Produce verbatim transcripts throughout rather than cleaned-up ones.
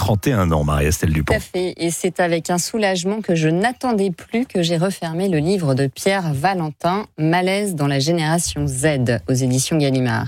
trente et un ans, Marie-Estelle Dupont. Tout à fait, et c'est avec un soulagement que je n'attendais plus que j'ai refermé le livre de Pierre Valentin, Malaise dans la génération Z, aux éditions Gallimard.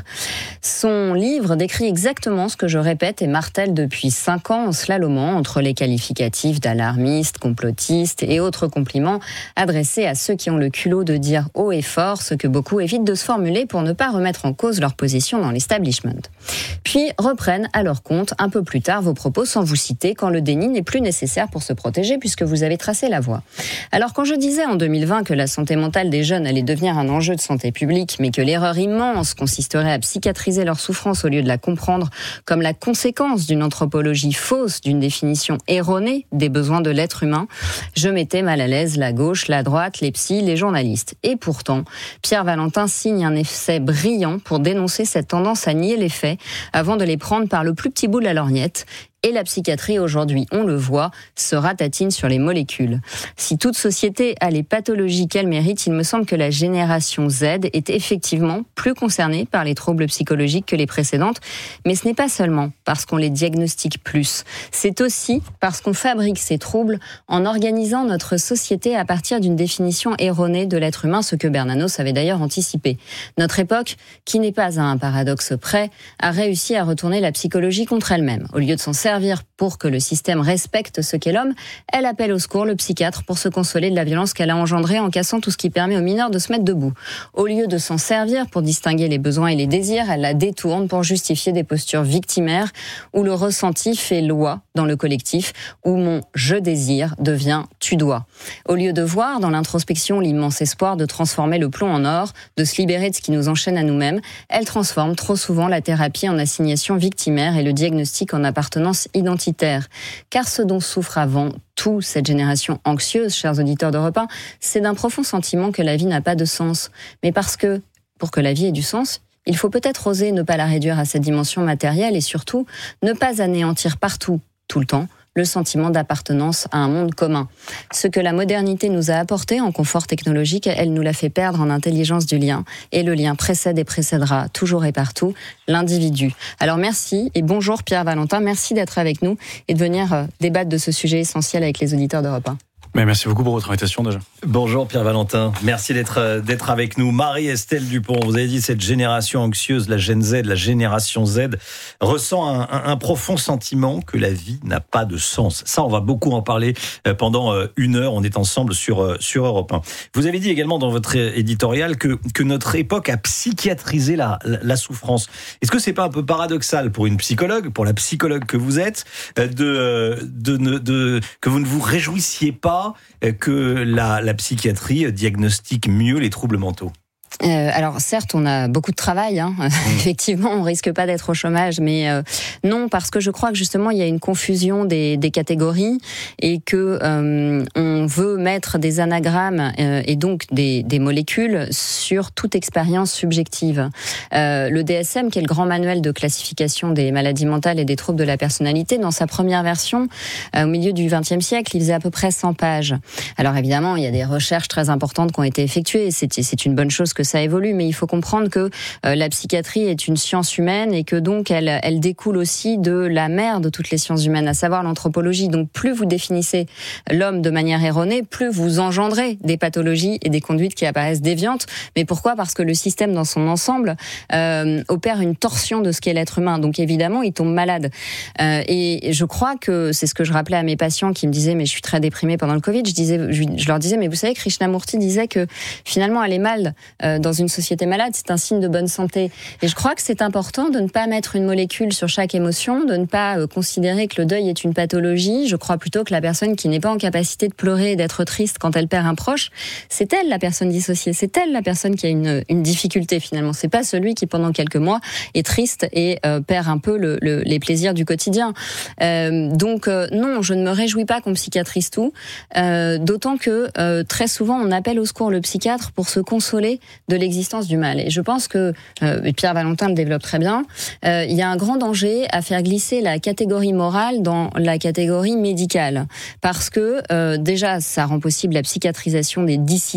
Son livre décrit exactement ce que je répète et martèle depuis cinq ans en slalomant entre les qualificatifs d'alarmiste, complotiste et autres compliments adressés à ceux qui ont le culot de dire haut et fort ce que beaucoup évitent de se formuler pour ne pas remettre en cause leur position dans l'establishment. Puis reprennent à leur compte un peu plus tard vos propos sans vous citer quand le déni n'est plus nécessaire pour se protéger puisque vous avez tracé la voie. Alors quand je disais en deux mille vingt que la santé mentale des jeunes allait devenir un enjeu de santé publique, mais que l'erreur immense consisterait à psychiatriser leur souffrance au lieu de la comprendre comme la conséquence d'une anthropologie fausse, d'une définition erronée des besoins de l'être humain, je mettais mal à l'aise la gauche, la droite, les psys, les journalistes. Et pourtant, Pierre Valentin signe un essai brillant pour dénoncer cette tendance à nier les faits avant de les prendre par le plus petit bout de la lorgnette. Et la psychiatrie, aujourd'hui, on le voit, se ratatine sur les molécules. Si toute société a les pathologies qu'elle mérite, il me semble que la génération Z est effectivement plus concernée par les troubles psychologiques que les précédentes. Mais ce n'est pas seulement parce qu'on les diagnostique plus. C'est aussi parce qu'on fabrique ces troubles en organisant notre société à partir d'une définition erronée de l'être humain, ce que Bernanos avait d'ailleurs anticipé. Notre époque, qui n'est pas à un paradoxe près, a réussi à retourner la psychologie contre elle-même. Au lieu de s'en servir pour que le système respecte ce qu'est l'homme, elle appelle au secours le psychiatre pour se consoler de la violence qu'elle a engendrée en cassant tout ce qui permet aux mineurs de se mettre debout. Au lieu de s'en servir pour distinguer les besoins et les désirs, elle la détourne pour justifier des postures victimaires où le ressenti fait loi dans le collectif, où mon « je désire » devient « tu dois ». Au lieu de voir dans l'introspection l'immense espoir de transformer le plomb en or, de se libérer de ce qui nous enchaîne à nous-mêmes, elle transforme trop souvent la thérapie en assignation victimaire et le diagnostic en appartenance identitaire. Car ce dont souffre avant tout cette génération anxieuse, chers auditeurs d'Europe un, c'est d'un profond sentiment que la vie n'a pas de sens. Mais parce que, pour que la vie ait du sens, il faut peut-être oser ne pas la réduire à sa dimension matérielle et surtout ne pas anéantir partout, tout le temps, le sentiment d'appartenance à un monde commun. Ce que la modernité nous a apporté en confort technologique, elle nous l'a fait perdre en intelligence du lien. Et le lien précède et précédera, toujours et partout, l'individu. Alors merci et bonjour Pierre Valentin, merci d'être avec nous et de venir débattre de ce sujet essentiel avec les auditeurs d'Europe un. Mais merci beaucoup pour votre invitation déjà. Bonjour Pierre Valentin, merci d'être d'être avec nous. Marie-Estelle Dupont, vous avez dit cette génération anxieuse, la Gen Z, la génération Z, ressent un, un, un profond sentiment que la vie n'a pas de sens. Ça, on va beaucoup en parler pendant une heure. On est ensemble sur sur Europe un. Vous avez dit également dans votre éditorial que que notre époque a psychiatrisé la la, la souffrance. Est-ce que c'est pas un peu paradoxal pour une psychologue, pour la psychologue que vous êtes, de de, de, de que vous ne vous réjouissiez pas que la, la psychiatrie diagnostique mieux les troubles mentaux? Euh, alors certes, on a beaucoup de travail, hein. Mmh. Effectivement, on risque pas d'être au chômage, mais euh, non, parce que je crois que justement il y a une confusion des, des catégories et que euh, on veut mettre des anagrammes euh, et donc des, des molécules sur toute expérience subjective. Euh, le D S M, qui est le grand manuel de classification des maladies mentales et des troubles de la personnalité, dans sa première version, euh, au milieu du vingtième siècle, il faisait à peu près cent pages. Alors évidemment, il y a des recherches très importantes qui ont été effectuées, c'est, c'est une bonne chose que ça évolue, mais il faut comprendre que euh, la psychiatrie est une science humaine et que donc elle, elle découle aussi de la mère de toutes les sciences humaines, à savoir l'anthropologie. Donc plus vous définissez l'homme de manière erronée, plus vous engendrez des pathologies et des conduites qui apparaissent déviantes. Mais pourquoi ? Parce que le système dans son ensemble euh, opère une torsion de ce qu'est l'être humain. Donc évidemment, il tombe malade. Euh, et je crois que c'est ce que je rappelais à mes patients qui me disaient « mais je suis très déprimée pendant le Covid ». Je disais, je, je leur disais « mais vous savez, Krishnamurti disait que finalement aller mal euh, dans une société malade, c'est un signe de bonne santé. » Et je crois que c'est important de ne pas mettre une molécule sur chaque émotion, de ne pas euh, considérer que le deuil est une pathologie. Je crois plutôt que la personne qui n'est pas en capacité de pleurer et d'être triste quand elle perd un proche, c'est elle la personne dissociée, c'est elle la personne qui a une, une difficulté finalement. C'est pas celui qui pendant quelques mois est triste et euh, perd un peu le, le, les plaisirs du quotidien. Euh, donc euh, non, je ne me réjouis pas qu'on psychiatrise tout, euh, d'autant que euh, très souvent on appelle au secours le psychiatre pour se consoler de l'existence du mal. Et je pense que, euh, et Pierre Valentin le développe très bien, euh, il y a un grand danger à faire glisser la catégorie morale dans la catégorie médicale. Parce que, euh, déjà, ça rend possible la psychiatrisation des dissidents,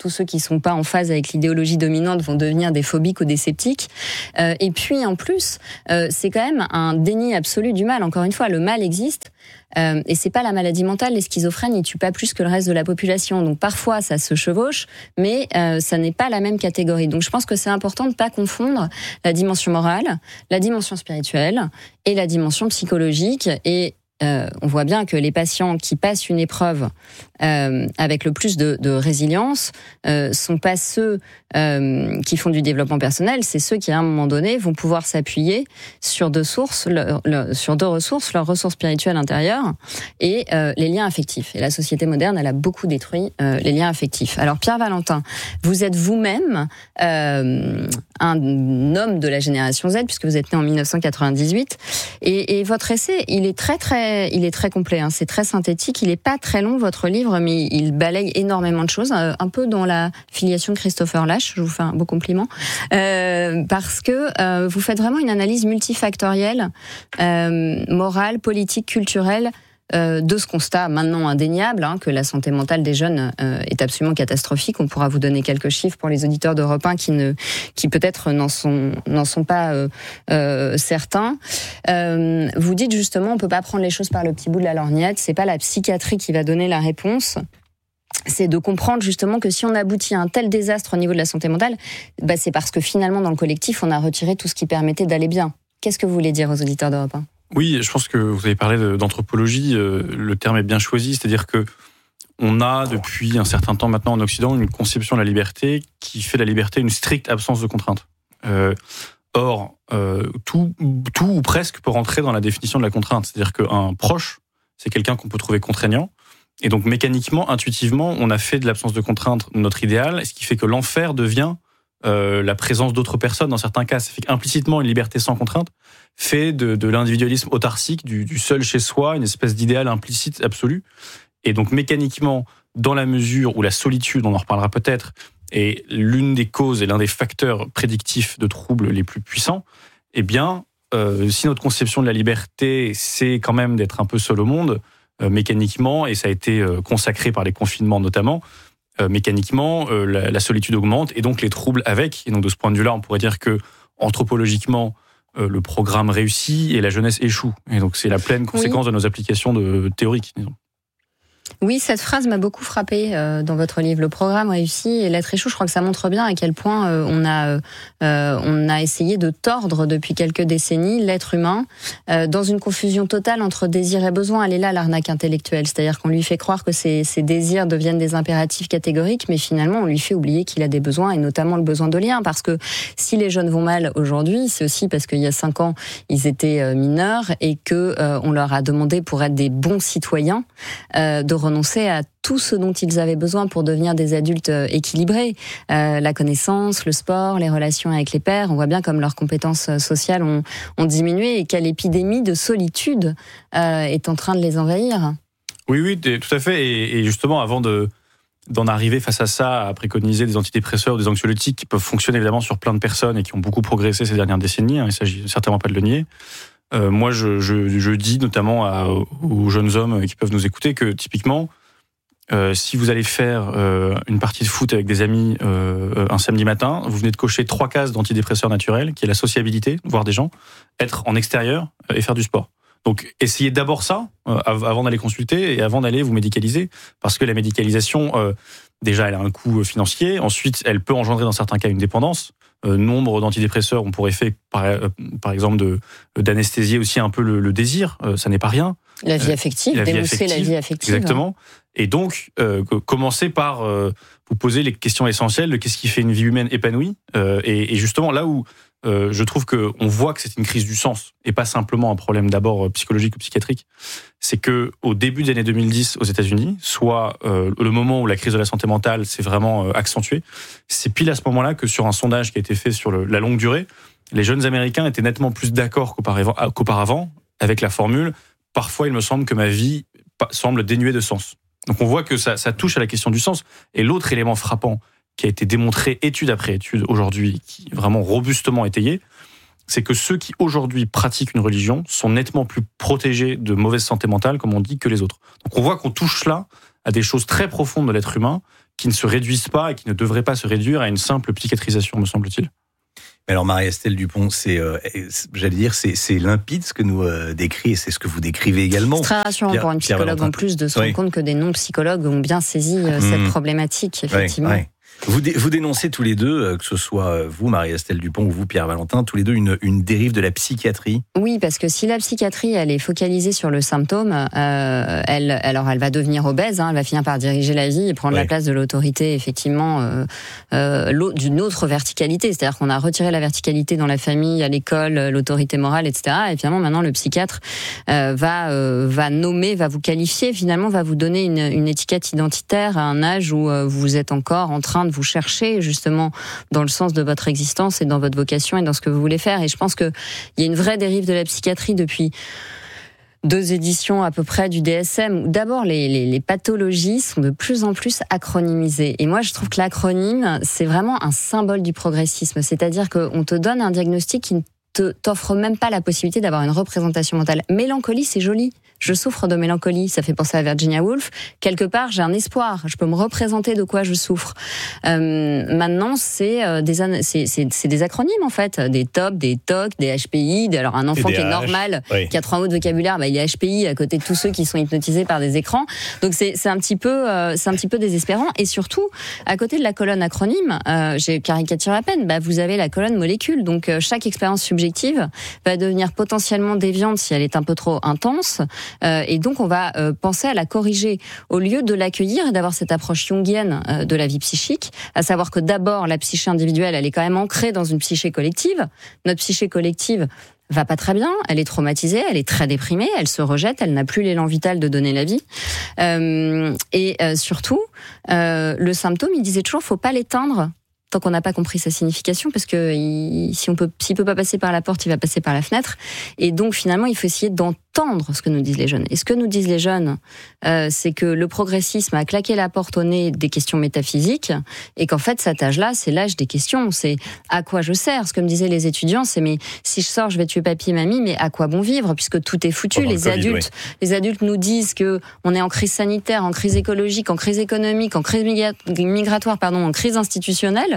tous ceux qui sont pas en phase avec l'idéologie dominante vont devenir des phobiques ou des sceptiques. Euh, et puis en plus, euh, c'est quand même un déni absolu du mal. Encore une fois, le mal existe. Euh, et c'est pas la maladie mentale, les schizophrènes, ils tuent pas plus que le reste de la population. Donc parfois ça se chevauche, mais euh, ça n'est pas la même catégorie. Donc je pense que c'est important de pas confondre la dimension morale, la dimension spirituelle et la dimension psychologique. Et Euh, on voit bien que les patients qui passent une épreuve euh, avec le plus de, de résilience euh, sont pas ceux euh, qui font du développement personnel, c'est ceux qui à un moment donné vont pouvoir s'appuyer sur deux sources, le, le, sur deux ressources, leurs ressources spirituelles intérieures et euh, les liens affectifs. Et la société moderne, elle a beaucoup détruit euh, les liens affectifs. Alors Pierre Valentin, vous êtes vous-même euh, un homme de la génération Z puisque vous êtes né en dix-neuf cent quatre-vingt-dix-huit et, et votre essai, il est très très Il est très complet, hein. C'est très synthétique. Il n'est pas très long, votre livre, mais il balaye énormément de choses, un peu dans la filiation de Christopher Lasch. Je vous fais un beau compliment. Euh, parce que euh, vous faites vraiment une analyse multifactorielle, euh, morale, politique, culturelle, Euh, de ce constat maintenant indéniable, hein, que la santé mentale des jeunes euh, est absolument catastrophique. On pourra vous donner quelques chiffres pour les auditeurs d'Europe un qui, ne, qui peut-être n'en sont, n'en sont pas euh, euh, certains. Euh, vous dites justement, on peut pas prendre les choses par le petit bout de la lorgnette. C'est pas la psychiatrie qui va donner la réponse. C'est de comprendre justement que si on aboutit à un tel désastre au niveau de la santé mentale, bah c'est parce que finalement dans le collectif, on a retiré tout ce qui permettait d'aller bien. Qu'est-ce que vous voulez dire aux auditeurs d'Europe un ? Oui, je pense que vous avez parlé de, d'anthropologie, euh, le terme est bien choisi, c'est-à-dire que on a depuis un certain temps maintenant en Occident une conception de la liberté qui fait de la liberté une stricte absence de contrainte. Euh, or, euh, tout, tout ou presque peut rentrer dans la définition de la contrainte, c'est-à-dire qu'un proche, c'est quelqu'un qu'on peut trouver contraignant, et donc mécaniquement, intuitivement, on a fait de l'absence de contrainte notre idéal, ce qui fait que l'enfer devient euh, la présence d'autres personnes dans certains cas. Ça fait qu'implicitement, une liberté sans contrainte fait de, de l'individualisme autarcique, du, du seul chez soi, une espèce d'idéal implicite absolu. Et donc mécaniquement, dans la mesure où la solitude, on en reparlera peut-être, est l'une des causes et l'un des facteurs prédictifs de troubles les plus puissants, eh bien, euh, si notre conception de la liberté, c'est quand même d'être un peu seul au monde, euh, mécaniquement, et ça a été euh, consacré par les confinements notamment, euh, mécaniquement, euh, la, la solitude augmente et donc les troubles avec. Et donc de ce point de vue-là, on pourrait dire que anthropologiquement, euh, le programme réussit et la jeunesse échoue. Et donc c'est la pleine conséquence oui. de nos applications de, théoriques, disons. Oui, cette phrase m'a beaucoup frappée euh, dans votre livre. Le programme réussi et l'être échoue, je crois que ça montre bien à quel point euh, on a euh, on a essayé de tordre depuis quelques décennies l'être humain euh, dans une confusion totale entre désir et besoin. Elle est là l'arnaque intellectuelle, c'est-à-dire qu'on lui fait croire que ses, ses désirs deviennent des impératifs catégoriques, mais finalement on lui fait oublier qu'il a des besoins et notamment le besoin de lien. Parce que si les jeunes vont mal aujourd'hui, c'est aussi parce qu'il y a cinq ans ils étaient mineurs et que euh, on leur a demandé pour être des bons citoyens euh, de renoncer à tout ce dont ils avaient besoin pour devenir des adultes équilibrés. Euh, la connaissance, le sport, les relations avec les pairs. On voit bien comme leurs compétences sociales ont, ont diminué et quelle épidémie de solitude euh, est en train de les envahir. Oui, oui, tout à fait. Et, et justement, avant de, d'en arriver face à ça, à préconiser des antidépresseurs, des anxiolytiques qui peuvent fonctionner évidemment sur plein de personnes et qui ont beaucoup progressé ces dernières décennies, hein, il ne s'agit certainement pas de le nier. Euh, moi, je, je, je dis notamment à, aux jeunes hommes qui peuvent nous écouter que typiquement, euh, si vous allez faire euh, une partie de foot avec des amis euh, un samedi matin, vous venez de cocher trois cases d'antidépresseurs naturels, qui est la sociabilité, voir des gens, être en extérieur et faire du sport. Donc, essayez d'abord ça euh, avant d'aller consulter et avant d'aller vous médicaliser, parce que la médicalisation, euh, déjà, elle a un coût financier. Ensuite, elle peut engendrer dans certains cas une dépendance. Euh, nombre d'antidépresseurs ont pour effet, par, euh, par exemple, de, d'anesthésier aussi un peu le, le désir. Euh, ça n'est pas rien. La vie affective, euh, démousser la vie affective. Exactement. Et donc, euh, commencer par euh, vous poser les questions essentielles de qu'est-ce qui fait une vie humaine épanouie. Euh, et, et justement, là où euh, je trouve qu'on voit que c'est une crise du sens, et pas simplement un problème d'abord psychologique ou psychiatrique, c'est qu'au début des années deux mille dix aux États-Unis, soit euh, le moment où la crise de la santé mentale s'est vraiment euh, accentuée, c'est pile à ce moment-là que sur un sondage qui a été fait sur le, la longue durée, les jeunes Américains étaient nettement plus d'accord qu'auparavant, qu'auparavant avec la formule « Parfois, il me semble que ma vie semble dénuée de sens ». Donc on voit que ça, ça touche à la question du sens. Et l'autre élément frappant qui a été démontré étude après étude aujourd'hui, qui est vraiment robustement étayé, c'est que ceux qui aujourd'hui pratiquent une religion sont nettement plus protégés de mauvaise santé mentale, comme on dit, que les autres. Donc on voit qu'on touche là à des choses très profondes de l'être humain qui ne se réduisent pas et qui ne devraient pas se réduire à une simple psychiatrisation, me semble-t-il. Alors Marie-Estelle Dupont, c'est, euh, j'allais dire, c'est, c'est limpide ce que nous euh, décrit, et c'est ce que vous décrivez également. C'est très rassurant Pierre, pour une psychologue en plus de se rendre oui. compte que des non-psychologues ont bien saisi euh, mmh. cette problématique, effectivement. Oui, oui. Vous, dé, vous dénoncez tous les deux, que ce soit vous, Marie-Estelle Dupont, ou vous, Pierre Valentin, tous les deux une, une dérive de la psychiatrie. Oui, parce que si la psychiatrie, elle est focalisée sur le symptôme, euh, elle, alors elle va devenir obèse, hein, elle va finir par diriger la vie et prendre oui. la place de l'autorité, effectivement, euh, euh, d'une autre verticalité. C'est-à-dire qu'on a retiré la verticalité dans la famille, à l'école, l'autorité morale, et cetera. Et finalement, maintenant, le psychiatre euh, va, euh, va nommer, va vous qualifier, finalement, va vous donner une, une étiquette identitaire à un âge où euh, vous êtes encore en train de vous chercher justement dans le sens de votre existence et dans votre vocation et dans ce que vous voulez faire. Et je pense qu'il y a une vraie dérive de la psychiatrie depuis deux éditions à peu près du D S M. D'abord, les, les, les pathologies sont de plus en plus acronymisées. Et moi, je trouve que l'acronyme, c'est vraiment un symbole du progressisme. C'est-à-dire qu'on te donne un diagnostic qui ne te, t'offre même pas la possibilité d'avoir une représentation mentale. Mélancolie, c'est joli. Je souffre de mélancolie, ça fait penser à Virginia Woolf. Quelque part, j'ai un espoir, je peux me représenter de quoi je souffre. Euh, maintenant, c'est, euh, des, c'est, c'est, c'est des acronymes, en fait. Des T O P, des T O C, des H P I. Des, alors, un enfant qui est normal, oui. qui a trois mots de vocabulaire, bah, il est H P I à côté de tous ceux qui sont hypnotisés par des écrans. Donc, c'est, c'est, un, petit peu, euh, c'est un petit peu désespérant. Et surtout, à côté de la colonne acronyme, euh, j'ai caricaturé à peine, bah, vous avez la colonne molécule. Donc, euh, chaque expérience subjective va devenir potentiellement déviante si elle est un peu trop intense. Euh, et donc, on va euh, penser à la corriger au lieu de l'accueillir et d'avoir cette approche jungienne euh, de la vie psychique, à savoir que d'abord, la psyché individuelle, elle est quand même ancrée dans une psyché collective. Notre psyché collective va pas très bien, elle est traumatisée, elle est très déprimée, elle se rejette, elle n'a plus l'élan vital de donner la vie. Euh, et euh, surtout, euh, le symptôme, il disait toujours, faut pas l'éteindre tant qu'on n'a pas compris sa signification, parce que il, si on peut, s'il peut pas passer par la porte, il va passer par la fenêtre. Et donc finalement, il faut essayer d'entendre ce que nous disent les jeunes. Et ce que nous disent les jeunes, euh, c'est que le progressisme a claqué la porte au nez des questions métaphysiques, et qu'en fait, cet âge-là, c'est l'âge des questions. C'est à quoi je sers. Ce que me disaient les étudiants, c'est mais si je sors, je vais tuer papy et mamie, mais à quoi bon vivre, puisque tout est foutu. Pendant les COVID, adultes, oui. les adultes nous disent que on est en crise sanitaire, en crise écologique, en crise économique, en crise migratoire, pardon, en crise institutionnelle.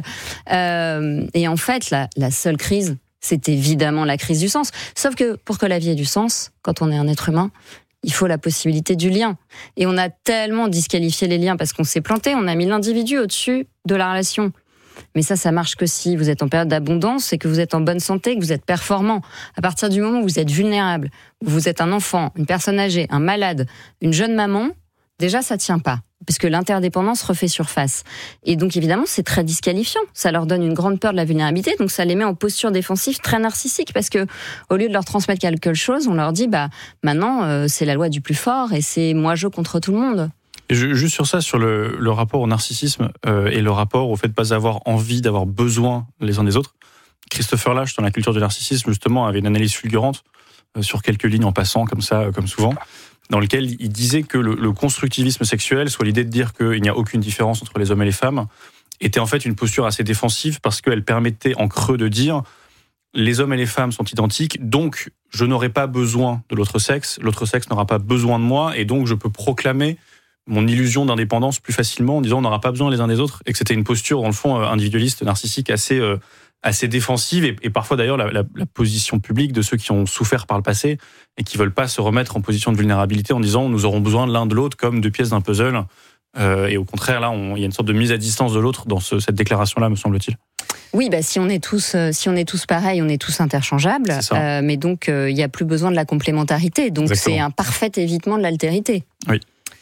Euh, et en fait, la, la seule crise, c'est évidemment la crise du sens. Sauf que pour que la vie ait du sens, quand on est un être humain, il faut la possibilité du lien. Et on a tellement disqualifié les liens parce qu'on s'est planté, on a mis l'individu au-dessus de la relation. Mais ça, ça marche que si vous êtes en période d'abondance et que vous êtes en bonne santé, que vous êtes performant. À partir du moment où vous êtes vulnérable, où vous êtes un enfant, une personne âgée, un malade, une jeune maman, déjà, ça tient pas. Parce que l'interdépendance refait surface. Et donc, évidemment, c'est très disqualifiant. Ça leur donne une grande peur de la vulnérabilité. Donc, ça les met en posture défensive très narcissique. Parce que, au lieu de leur transmettre quelque chose, on leur dit, bah, maintenant, euh, c'est la loi du plus fort et c'est moi-je contre tout le monde. Et je, juste sur ça, sur le, le rapport au narcissisme euh, et le rapport au fait de pas avoir envie, d'avoir besoin les uns des autres. Christopher Lasch, dans La culture du narcissisme, justement, avait une analyse fulgurante euh, sur quelques lignes en passant, comme ça, euh, comme souvent, dans lequel il disait que le, le constructivisme sexuel, soit l'idée de dire qu'il n'y a aucune différence entre les hommes et les femmes, était en fait une posture assez défensive parce qu'elle permettait en creux de dire les hommes et les femmes sont identiques, donc je n'aurai pas besoin de l'autre sexe, l'autre sexe n'aura pas besoin de moi, et donc je peux proclamer mon illusion d'indépendance plus facilement en disant on n'aura pas besoin les uns des autres, et que c'était une posture, dans le fond, individualiste, narcissique, assez... Euh, assez défensive, et, et parfois d'ailleurs la, la, la position publique de ceux qui ont souffert par le passé et qui veulent pas se remettre en position de vulnérabilité en disant nous aurons besoin de l'un de l'autre comme deux pièces d'un puzzle, euh, et au contraire là il y a une sorte de mise à distance de l'autre dans ce, cette déclaration là, me semble-t-il. Oui, bah si on est tous, euh, si on est tous pareils, on est tous interchangeables. Euh, mais donc il euh, y a plus besoin de la complémentarité. Donc Exactement. C'est un parfait évitement de l'altérité. Oui.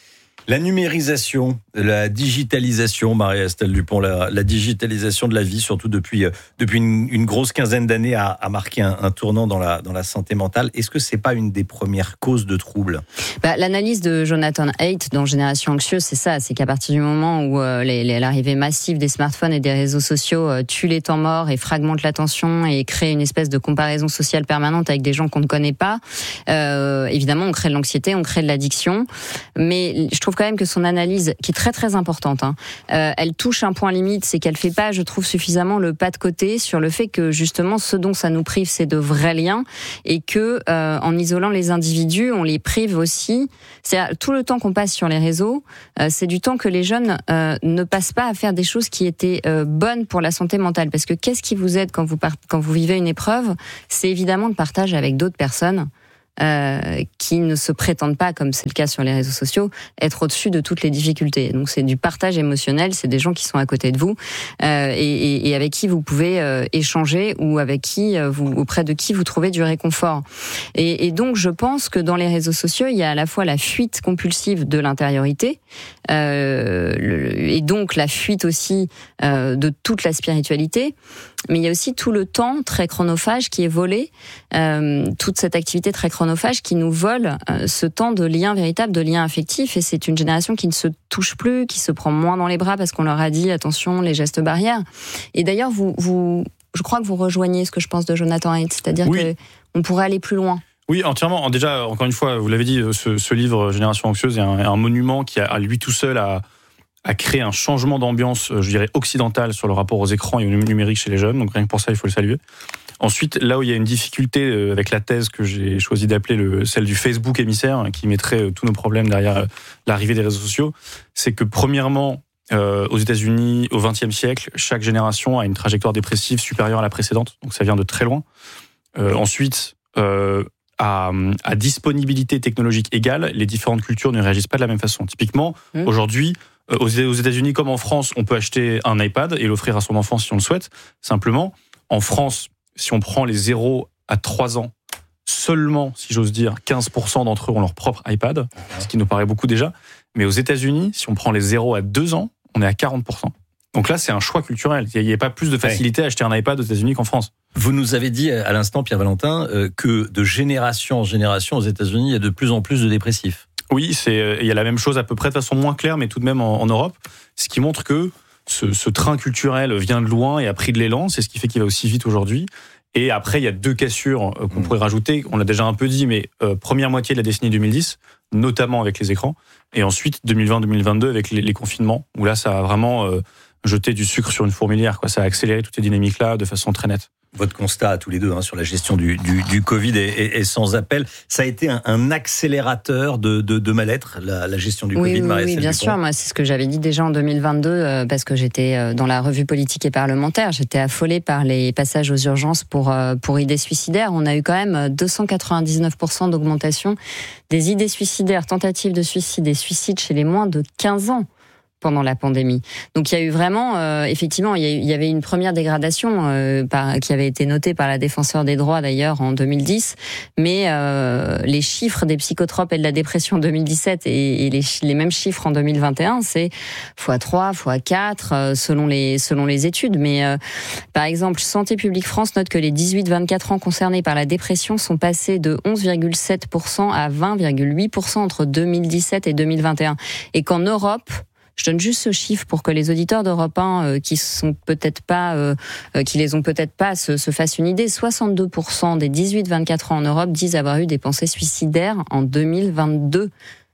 La numérisation, la digitalisation, Marie-Estelle Dupont, la, la digitalisation de la vie, surtout depuis, depuis une, une grosse quinzaine d'années, a, a marqué un, un tournant dans la, dans la santé mentale. Est-ce que c'est pas une des premières causes de troubles ? Bah, l'analyse de Jonathan Haidt dans Génération Anxieuse, c'est ça, c'est qu'à partir du moment où euh, les, les, l'arrivée massive des smartphones et des réseaux sociaux euh, tue les temps morts et fragmente l'attention et crée une espèce de comparaison sociale permanente avec des gens qu'on ne connaît pas, euh, évidemment on crée de l'anxiété, on crée de l'addiction, mais je trouve trouve quand même que son analyse, qui est très très importante, hein, euh, elle touche un point limite, c'est qu'elle fait pas, je trouve, suffisamment le pas de côté sur le fait que justement ce dont ça nous prive, c'est de vrais liens, et que euh, en isolant les individus, on les prive aussi. C'est tout le temps qu'on passe sur les réseaux, euh, c'est du temps que les jeunes euh, ne passent pas à faire des choses qui étaient euh, bonnes pour la santé mentale. Parce que qu'est-ce qui vous aide quand vous par- quand vous vivez une épreuve ? C'est évidemment le partage avec d'autres personnes. Euh, qui ne se prétendent pas, comme c'est le cas sur les réseaux sociaux, être au-dessus de toutes les difficultés. Donc c'est du partage émotionnel, c'est des gens qui sont à côté de vous euh, et, et, et avec qui vous pouvez euh, échanger ou avec qui euh, vous, auprès de qui vous trouvez du réconfort. Et, et donc je pense que dans les réseaux sociaux, il y a à la fois la fuite compulsive de l'intériorité euh, le, et donc la fuite aussi euh, de toute la spiritualité. Mais il y a aussi tout le temps très chronophage qui est volé, euh, toute cette activité très chronophage qui nous vole euh, ce temps de lien véritable, de lien affectif. Et c'est une génération qui ne se touche plus, qui se prend moins dans les bras parce qu'on leur a dit attention, les gestes barrières. Et d'ailleurs, vous, vous, je crois que vous rejoignez ce que je pense de Jonathan Haidt, c'est-à-dire oui. qu'on pourrait aller plus loin. Oui, entièrement. Déjà, encore une fois, vous l'avez dit, ce, ce livre Génération Anxieuse est un, un monument qui, a, à lui tout seul, a a créé un changement d'ambiance, je dirais, occidental sur le rapport aux écrans et au numérique chez les jeunes. Donc rien que pour ça, il faut le saluer. Ensuite, là où il y a une difficulté avec la thèse que j'ai choisi d'appeler le, celle du Facebook émissaire, qui mettrait tous nos problèmes derrière l'arrivée des réseaux sociaux, c'est que premièrement, euh, aux États-Unis, au vingtième siècle, chaque génération a une trajectoire dépressive supérieure à la précédente. Donc ça vient de très loin. Euh, ensuite, euh, à, à disponibilité technologique égale, les différentes cultures ne réagissent pas de la même façon. Typiquement, mmh. aujourd'hui, aux États-Unis comme en France, on peut acheter un iPad et l'offrir à son enfant si on le souhaite. Simplement, en France, si on prend les zéro à trois ans, seulement, si j'ose dire, quinze pour cent d'entre eux ont leur propre iPad, ce qui nous paraît beaucoup déjà. Mais aux États-Unis, si on prend les zéro à deux ans, on est à quarante pour cent. Donc là, c'est un choix culturel. Il n'y a pas plus de facilité à acheter un iPad aux États-Unis qu'en France. Vous nous avez dit à l'instant, Pierre Valentin, que de génération en génération aux États-Unis, il y a de plus en plus de dépressifs. Oui, c'est, il y a la même chose à peu près de façon moins claire, mais tout de même en, en Europe. Ce qui montre que ce, ce train culturel vient de loin et a pris de l'élan. C'est ce qui fait qu'il va aussi vite aujourd'hui. Et après, il y a deux cassures qu'on mmh. pourrait rajouter. On l'a déjà un peu dit, mais euh, première moitié de la décennie deux mille dix, notamment avec les écrans. Et ensuite, deux mille vingt deux mille vingt-deux avec les, les confinements, où là, ça a vraiment euh, jeté du sucre sur une fourmilière, quoi. Ça a accéléré toutes ces dynamiques-là de façon très nette. Votre constat à tous les deux hein, sur la gestion du, du, du Covid est, est, est sans appel. Ça a été un, un accélérateur de, de, de mal-être, la, la gestion du oui, Covid, oui, Marie-Estelle Oui, bien Dupont. sûr. Moi, c'est ce que j'avais dit déjà en deux mille vingt-deux, euh, parce que j'étais euh, dans la revue politique et parlementaire. J'étais affolée par les passages aux urgences pour, euh, pour idées suicidaires. On a eu quand même deux cent quatre-vingt-dix-neuf pour cent d'augmentation des idées suicidaires, tentatives de suicide et suicides chez les moins de quinze ans. Pendant la pandémie. Donc il y a eu vraiment, euh, effectivement, il y, a eu, il y avait une première dégradation euh, par, qui avait été notée par la défenseure des droits d'ailleurs en deux mille dix, mais euh, les chiffres des psychotropes et de la dépression en deux mille dix-sept et, et les, les mêmes chiffres en deux mille vingt et un, c'est fois trois, fois quatre euh, selon les selon les études. Mais euh, par exemple, Santé publique France note que les dix-huit vingt-quatre ans concernés par la dépression sont passés de onze virgule sept pour cent à vingt virgule huit pour cent entre deux mille dix-sept et deux mille vingt et un, et qu'en Europe, je donne juste ce chiffre pour que les auditeurs d'Europe un euh, qui sont peut-être pas, euh, qui les ont peut-être pas, se, se fassent une idée. soixante-deux pour cent des dix-huit vingt-quatre ans en Europe disent avoir eu des pensées suicidaires en deux mille vingt-deux.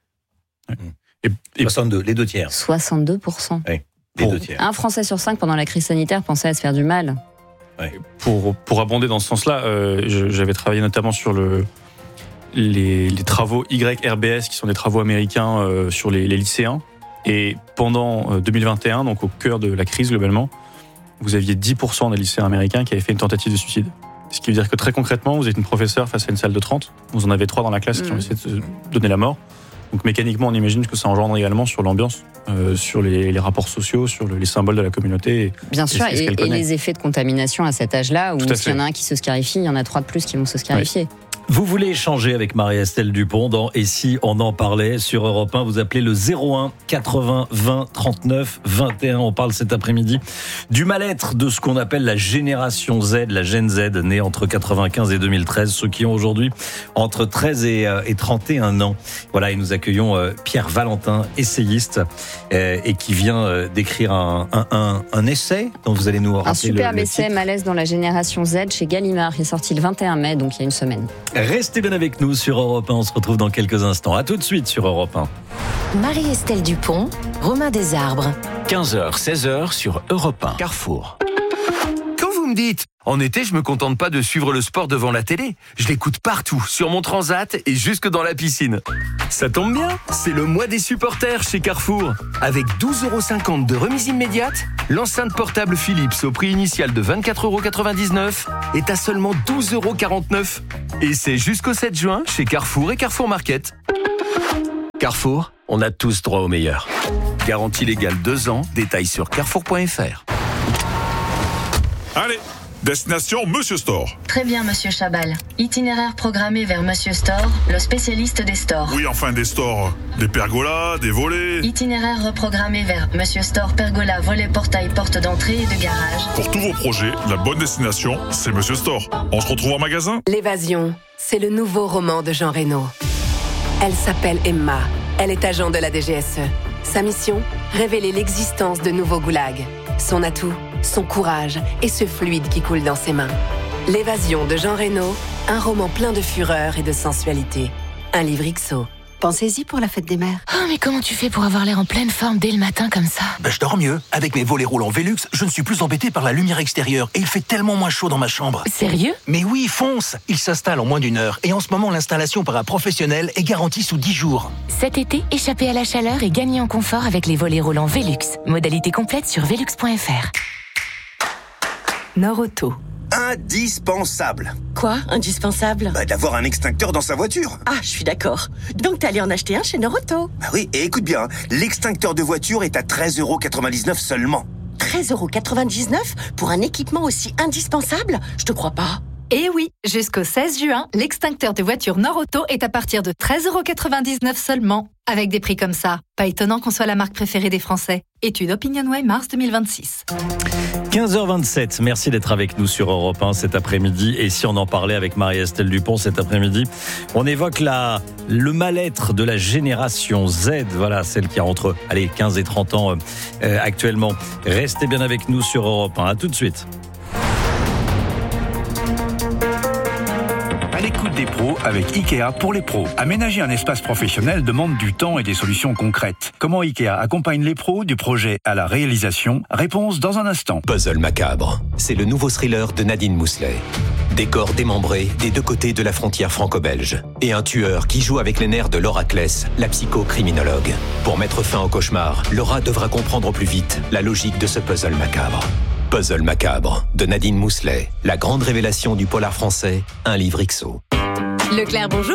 Et, et soixante-deux, les deux tiers. soixante-deux pour cent. Oui, les deux tiers. Un Français sur cinq pendant la crise sanitaire pensait à se faire du mal. Ouais. Pour pour abonder dans ce sens-là, euh, je, j'avais travaillé notamment sur le les, les travaux Y R B S, qui sont des travaux américains euh, sur les, les lycéens. Et pendant deux mille vingt et un, donc au cœur de la crise globalement, vous aviez dix pour cent des lycéens américains qui avaient fait une tentative de suicide. Ce qui veut dire que très concrètement, vous êtes une professeure face à une salle de trente, vous en avez trois dans la classe mmh. qui ont essayé de se donner la mort. Donc mécaniquement, on imagine que ça engendre également sur l'ambiance, euh, sur les, les rapports sociaux, sur le, les symboles de la communauté. Et, Bien sûr, et, et, et les effets de contamination à cet âge-là, où s'il y en a un qui se scarifie, il y en a trois de plus qui vont se scarifier. Ouais. Vous voulez échanger avec Marie-Estelle Dupont dans Et si on en parlait sur Europe un, vous appelez le zéro un quatre-vingts vingt trente-neuf vingt et un. On parle cet après-midi du mal-être de ce qu'on appelle la génération Z, la Gen Z, née entre quatre-vingt-quinze et deux mille treize, ceux qui ont aujourd'hui entre treize et trente et un ans. Voilà, et nous accueillons Pierre Valentin, essayiste, et qui vient d'écrire un, un, un, un essai dont vous allez nous rappeler. Un superbe le, le essai, titre. Malaise dans la génération Z, chez Gallimard, qui est sorti le vingt et un mai, donc il y a une semaine. Restez bien avec nous sur Europe un, on se retrouve dans quelques instants. À tout de suite sur Europe un. Marie-Estelle Dupont, Romain Desarbres. quinze heures, seize heures sur Europe un. Carrefour. Quand vous me dites, en été, je me contente pas de suivre le sport devant la télé. Je l'écoute partout, sur mon transat et jusque dans la piscine. Ça tombe bien, c'est le mois des supporters chez Carrefour. Avec douze euros cinquante de remise immédiate, l'enceinte portable Philips au prix initial de vingt-quatre euros quatre-vingt-dix-neuf est à seulement douze euros quarante-neuf. Et c'est jusqu'au sept juin chez Carrefour et Carrefour Market. Carrefour, on a tous droit au meilleur. Garantie légale deux ans, détails sur carrefour point f r. Allez, destination Monsieur Store. Très bien, Monsieur Chabal. Itinéraire programmé vers Monsieur Store, le spécialiste des stores. Oui, enfin des stores. Des pergolas, des volets. Itinéraire reprogrammé vers Monsieur Store, pergola, volet, portail, porte d'entrée et de garage. Pour tous vos projets, la bonne destination, c'est Monsieur Store. On se retrouve en magasin. L'évasion, c'est le nouveau roman de Jean Reno. Elle s'appelle Emma. Elle est agent de la D G S E. Sa mission, révéler l'existence de nouveaux goulags. Son atout, son courage et ce fluide qui coule dans ses mains. L'évasion de Jean Reno, un roman plein de fureur et de sensualité. Un livre X O. Pensez-y pour la fête des mères. Oh, mais comment tu fais pour avoir l'air en pleine forme dès le matin comme ça? Ben, je dors mieux. Avec mes volets roulants Velux, je ne suis plus embêté par la lumière extérieure et il fait tellement moins chaud dans ma chambre. Sérieux? Mais oui, fonce! Il s'installe en moins d'une heure et en ce moment, l'installation par un professionnel est garantie sous dix jours. Cet été, échappez à la chaleur et gagnez en confort avec les volets roulants Velux. Modalité complète sur velux point f r. Norauto. Indispensable. Quoi, indispensable? Bah, d'avoir un extincteur dans sa voiture. Ah, je suis d'accord. Donc t'es allé en acheter un chez Norauto? Bah oui, et écoute bien, l'extincteur de voiture est à treize euros quatre-vingt-dix-neuf seulement. treize euros quatre-vingt-dix-neuf pour un équipement aussi indispensable? Je te crois pas. Eh oui, jusqu'au seize juin, l'extincteur de voiture Norauto est à partir de treize euros quatre-vingt-dix-neuf seulement. Avec des prix comme ça, pas étonnant qu'on soit la marque préférée des Français. Étude OpinionWay mars deux mille vingt-six. quinze heures vingt-sept, merci d'être avec nous sur Europe un cet après-midi. Et si on en parlait avec Marie-Estelle Dupont cet après-midi, on évoque la, le mal-être de la génération Z, voilà, celle qui a entre allez, quinze et trente ans euh, actuellement. Restez bien avec nous sur Europe un, à tout de suite. À l'écoute des pros avec Ikea pour les pros. Aménager un espace professionnel demande du temps et des solutions concrètes. Comment Ikea accompagne les pros du projet à la réalisation? Réponse dans un instant. Puzzle macabre, c'est le nouveau thriller de Nadine Mousselet. Des corps démembrés des deux côtés de la frontière franco-belge. Et un tueur qui joue avec les nerfs de Laura Kless, la psychocriminologue. Pour mettre fin au cauchemar, Laura devra comprendre au plus vite la logique de ce puzzle macabre. Puzzle macabre, de Nadine Mousselet. La grande révélation du polar français, un livre X O. Leclerc, bonjour.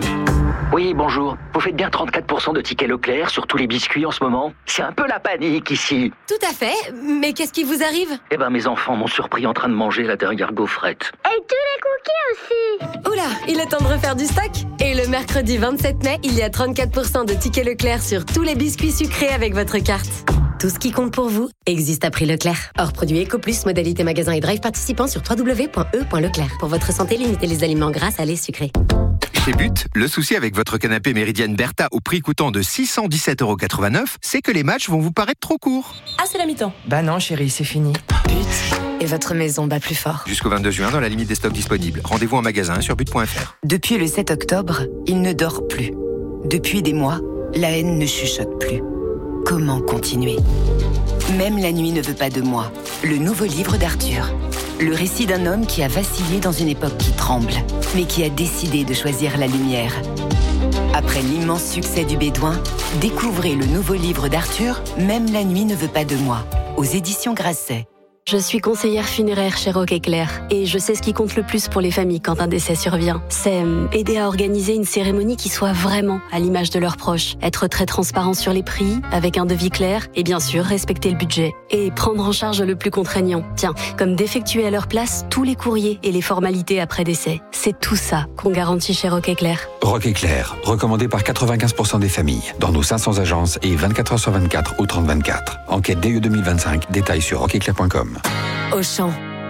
Oui, bonjour. Vous faites bien trente-quatre pour cent de tickets Leclerc sur tous les biscuits en ce moment? C'est un peu la panique ici. Tout à fait, mais qu'est-ce qui vous arrive? Eh ben, mes enfants m'ont surpris en train de manger la dernière gaufrette. Et tous les cookies aussi. Oula, il est temps de refaire du stock. Et le mercredi vingt-sept mai, il y a trente-quatre pour cent de tickets Leclerc sur tous les biscuits sucrés avec votre carte. Tout ce qui compte pour vous existe à prix Leclerc. Hors produit EcoPlus, modalité magasin et drive participant sur w w w point e point leclerc. Pour votre santé, limitez les aliments gras, salés, sucrés. Chez But, le souci avec votre canapé Méridienne Bertha au prix coûtant de six cent dix-sept euros quatre-vingt-neuf, c'est que les matchs vont vous paraître trop courts. Ah, c'est la mi-temps. Bah non, chérie, c'est fini. But, et votre maison bat plus fort. Jusqu'au vingt-deux juin, dans la limite des stocks disponibles. Rendez-vous en magasin sur but point f r. Depuis le sept octobre, il ne dort plus. Depuis des mois, la haine ne chuchote plus. Comment continuer? Même la nuit ne veut pas de moi. Le nouveau livre d'Arthur. Le récit d'un homme qui a vacillé dans une époque qui tremble, mais qui a décidé de choisir la lumière. Après l'immense succès du Bédouin, découvrez le nouveau livre d'Arthur, Même la nuit ne veut pas de moi, aux éditions Grasset. Je suis conseillère funéraire chez Rock Éclair et je sais ce qui compte le plus pour les familles quand un décès survient. C'est aider à organiser une cérémonie qui soit vraiment à l'image de leurs proches. Être très transparent sur les prix, avec un devis clair et bien sûr respecter le budget. Et prendre en charge le plus contraignant. Tiens, comme d'effectuer à leur place tous les courriers et les formalités après décès. C'est tout ça qu'on garantit chez Rock Éclair. Rock Éclair, recommandé par quatre-vingt-quinze pour cent des familles, dans nos cinq cents agences et vingt-quatre heures sur vingt-quatre au trente vingt-quatre. Enquête D E deux mille vingt-cinq, détails sur rock éclair point com. Auchan,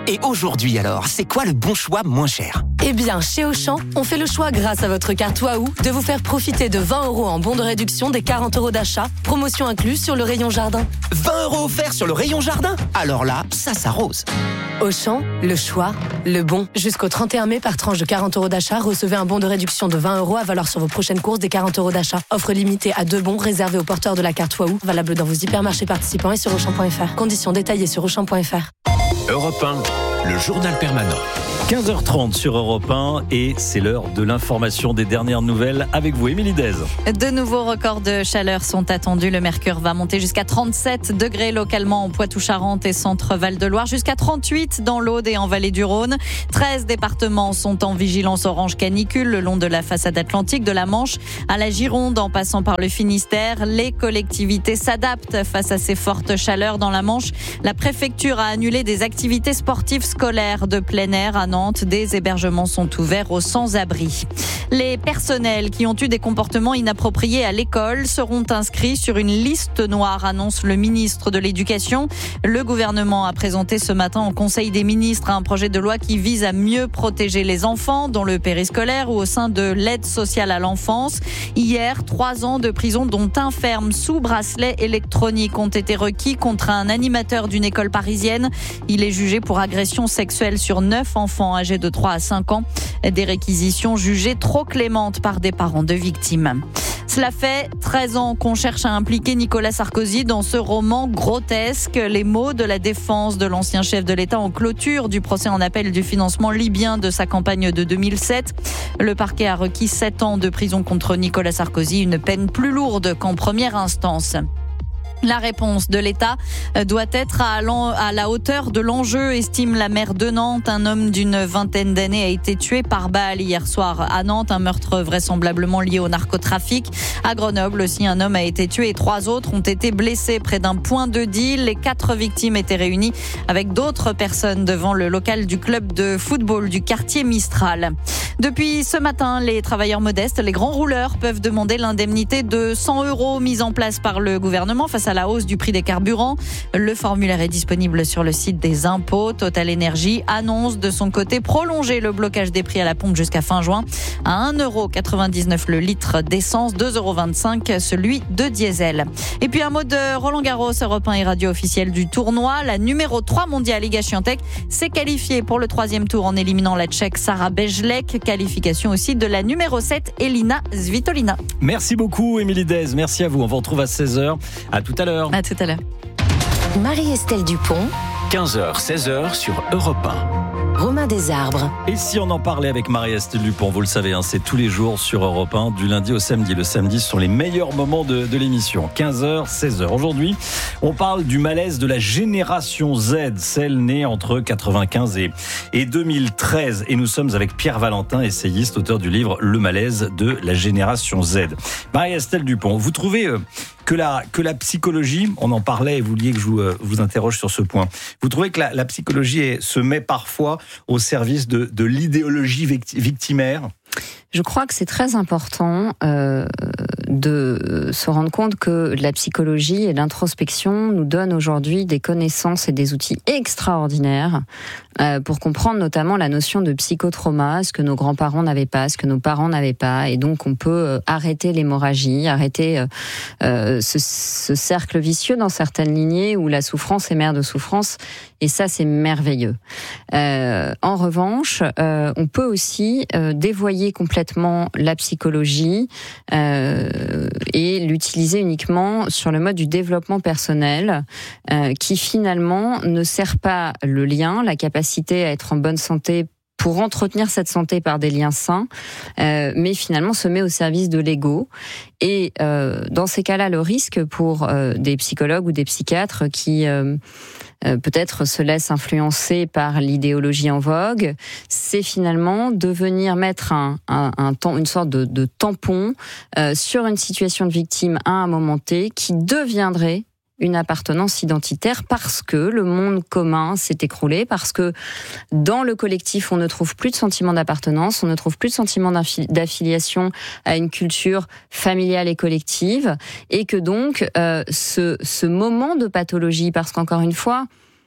Et aujourd'hui alors, c'est quoi le bon choix moins cher ? Eh bien, chez Auchan, on fait le choix grâce à votre carte Waouh de vous faire profiter de vingt euros en bon de réduction des quarante euros d'achat, promotion incluse sur le rayon jardin. vingt euros offerts sur le rayon jardin ? Alors là, ça s'arrose. Auchan, le choix, le bon. Jusqu'au trente et un mai, par tranche de quarante euros d'achat, recevez un bon de réduction de vingt euros à valoir sur vos prochaines courses des quarante euros d'achat. Offre limitée à deux bons réservés aux porteurs de la carte Waouh, valable dans vos hypermarchés participants et sur Auchan point F R. Conditions détaillées sur Auchan point F R. Europe un, le journal permanent. quinze heures trente sur Europe un et c'est l'heure de l'information des dernières nouvelles avec vous, Émilie Dez. De nouveaux records de chaleur sont attendus. Le mercure va monter jusqu'à trente-sept degrés localement en Poitou-Charentes et centre Val-de-Loire, jusqu'à trente-huit dans l'Aude et en vallée du Rhône. treize départements sont en vigilance orange canicule le long de la façade atlantique, de la Manche à la Gironde en passant par le Finistère. Les collectivités s'adaptent face à ces fortes chaleurs dans la Manche. La préfecture a annulé des activités sportives scolaires de plein air à Nantes. Des hébergements sont ouverts aux sans-abri. Les personnels qui ont eu des comportements inappropriés à l'école seront inscrits sur une liste noire, annonce le ministre de l'Éducation. Le gouvernement a présenté ce matin au Conseil des ministres un projet de loi qui vise à mieux protéger les enfants dans le périscolaire ou au sein de l'aide sociale à l'enfance. Hier, trois ans de prison dont un ferme sous bracelet électronique ont été requis contre un animateur d'une école parisienne. Il est jugé pour agression sexuelle sur neuf enfants âgés de trois à cinq ans. Des réquisitions jugées trop clémentes par des parents de victimes. Cela fait treize ans qu'on cherche à impliquer Nicolas Sarkozy dans ce roman grotesque. Les mots de la défense de l'ancien chef de l'État en clôture du procès en appel du financement libyen de sa campagne de deux mille sept. Le parquet a requis sept ans de prison contre Nicolas Sarkozy, une peine plus lourde qu'en première instance. La réponse de l'État doit être à la hauteur de l'enjeu, estime la maire de Nantes. Un homme d'une vingtaine d'années a été tué par balle hier soir à Nantes, un meurtre vraisemblablement lié au narcotrafic. À Grenoble aussi, un homme a été tué et trois autres ont été blessés près d'un point de deal. Les quatre victimes étaient réunies avec d'autres personnes devant le local du club de football du quartier Mistral. Depuis ce matin, les travailleurs modestes, les grands rouleurs, peuvent demander l'indemnité de cent euros mise en place par le gouvernement face à la hausse du prix des carburants. Le formulaire est disponible sur le site des impôts. Total Energy annonce de son côté prolonger le blocage des prix à la pompe jusqu'à fin juin à un euro quatre-vingt-dix-neuf le litre d'essence, deux euros vingt-cinq celui de diesel. Et puis un mot de Roland Garros, Europe un et radio officielle du tournoi. La numéro trois mondiale Iga Świątek s'est qualifiée pour le troisième tour en éliminant la Tchèque Sara Bejlek. Qualification aussi de la numéro sept Elina Svitolina. Merci beaucoup Émilie Dez, merci à vous. On vous retrouve à seize heures. À tout à l'heure. À tout à l'heure. Marie-Estelle Dupont. quinze heures, seize heures sur Europe un. Romain Desarbres. Et si on en parlait avec Marie-Estelle Dupont, vous le savez, hein, c'est tous les jours sur Europe un, du lundi au samedi. Le samedi, ce sont les meilleurs moments de, de l'émission. quinze heures, seize heures. Aujourd'hui, on parle du malaise de la génération Z, celle née entre quatre-vingt-quinze et, et deux mille treize. Et nous sommes avec Pierre Valentin, essayiste, auteur du livre Le malaise de la génération Z. Marie-Estelle Dupont, vous trouvez euh, que, la, que la psychologie, on en parlait et vous vouliez que je vous, euh, vous interroge sur ce point, vous trouvez que la, la psychologie est, se met parfois au service de, de l'idéologie victimaire? Je crois que c'est très important euh, de se rendre compte que la psychologie et l'introspection nous donnent aujourd'hui des connaissances et des outils extraordinaires euh, pour comprendre notamment la notion de psychotrauma, ce que nos grands-parents n'avaient pas, ce que nos parents n'avaient pas, et donc on peut euh, arrêter l'hémorragie, arrêter euh, euh, ce, ce cercle vicieux dans certaines lignées où la souffrance est mère de souffrance, et ça c'est merveilleux. Euh, en revanche, euh, on peut aussi euh, dévoyer complètement la psychologie euh, et l'utiliser uniquement sur le mode du développement personnel euh, qui finalement ne sert pas le lien, la capacité à être en bonne santé pour entretenir cette santé par des liens sains, euh, mais finalement se met au service de l'ego. Et euh, dans ces cas-là, le risque pour euh, des psychologues ou des psychiatres qui euh, euh, peut-être se laissent influencer par l'idéologie en vogue, c'est finalement de venir mettre un, un, un temps, une sorte de, de tampon euh, sur une situation de victime à un moment T qui deviendrait une appartenance identitaire parce que le monde commun s'est écroulé, parce que dans le collectif, on ne trouve plus de sentiment d'appartenance, on ne trouve plus de sentiment d'affiliation à une culture familiale et collective, et que donc euh, ce, ce moment de pathologie, parce qu'encore une fois,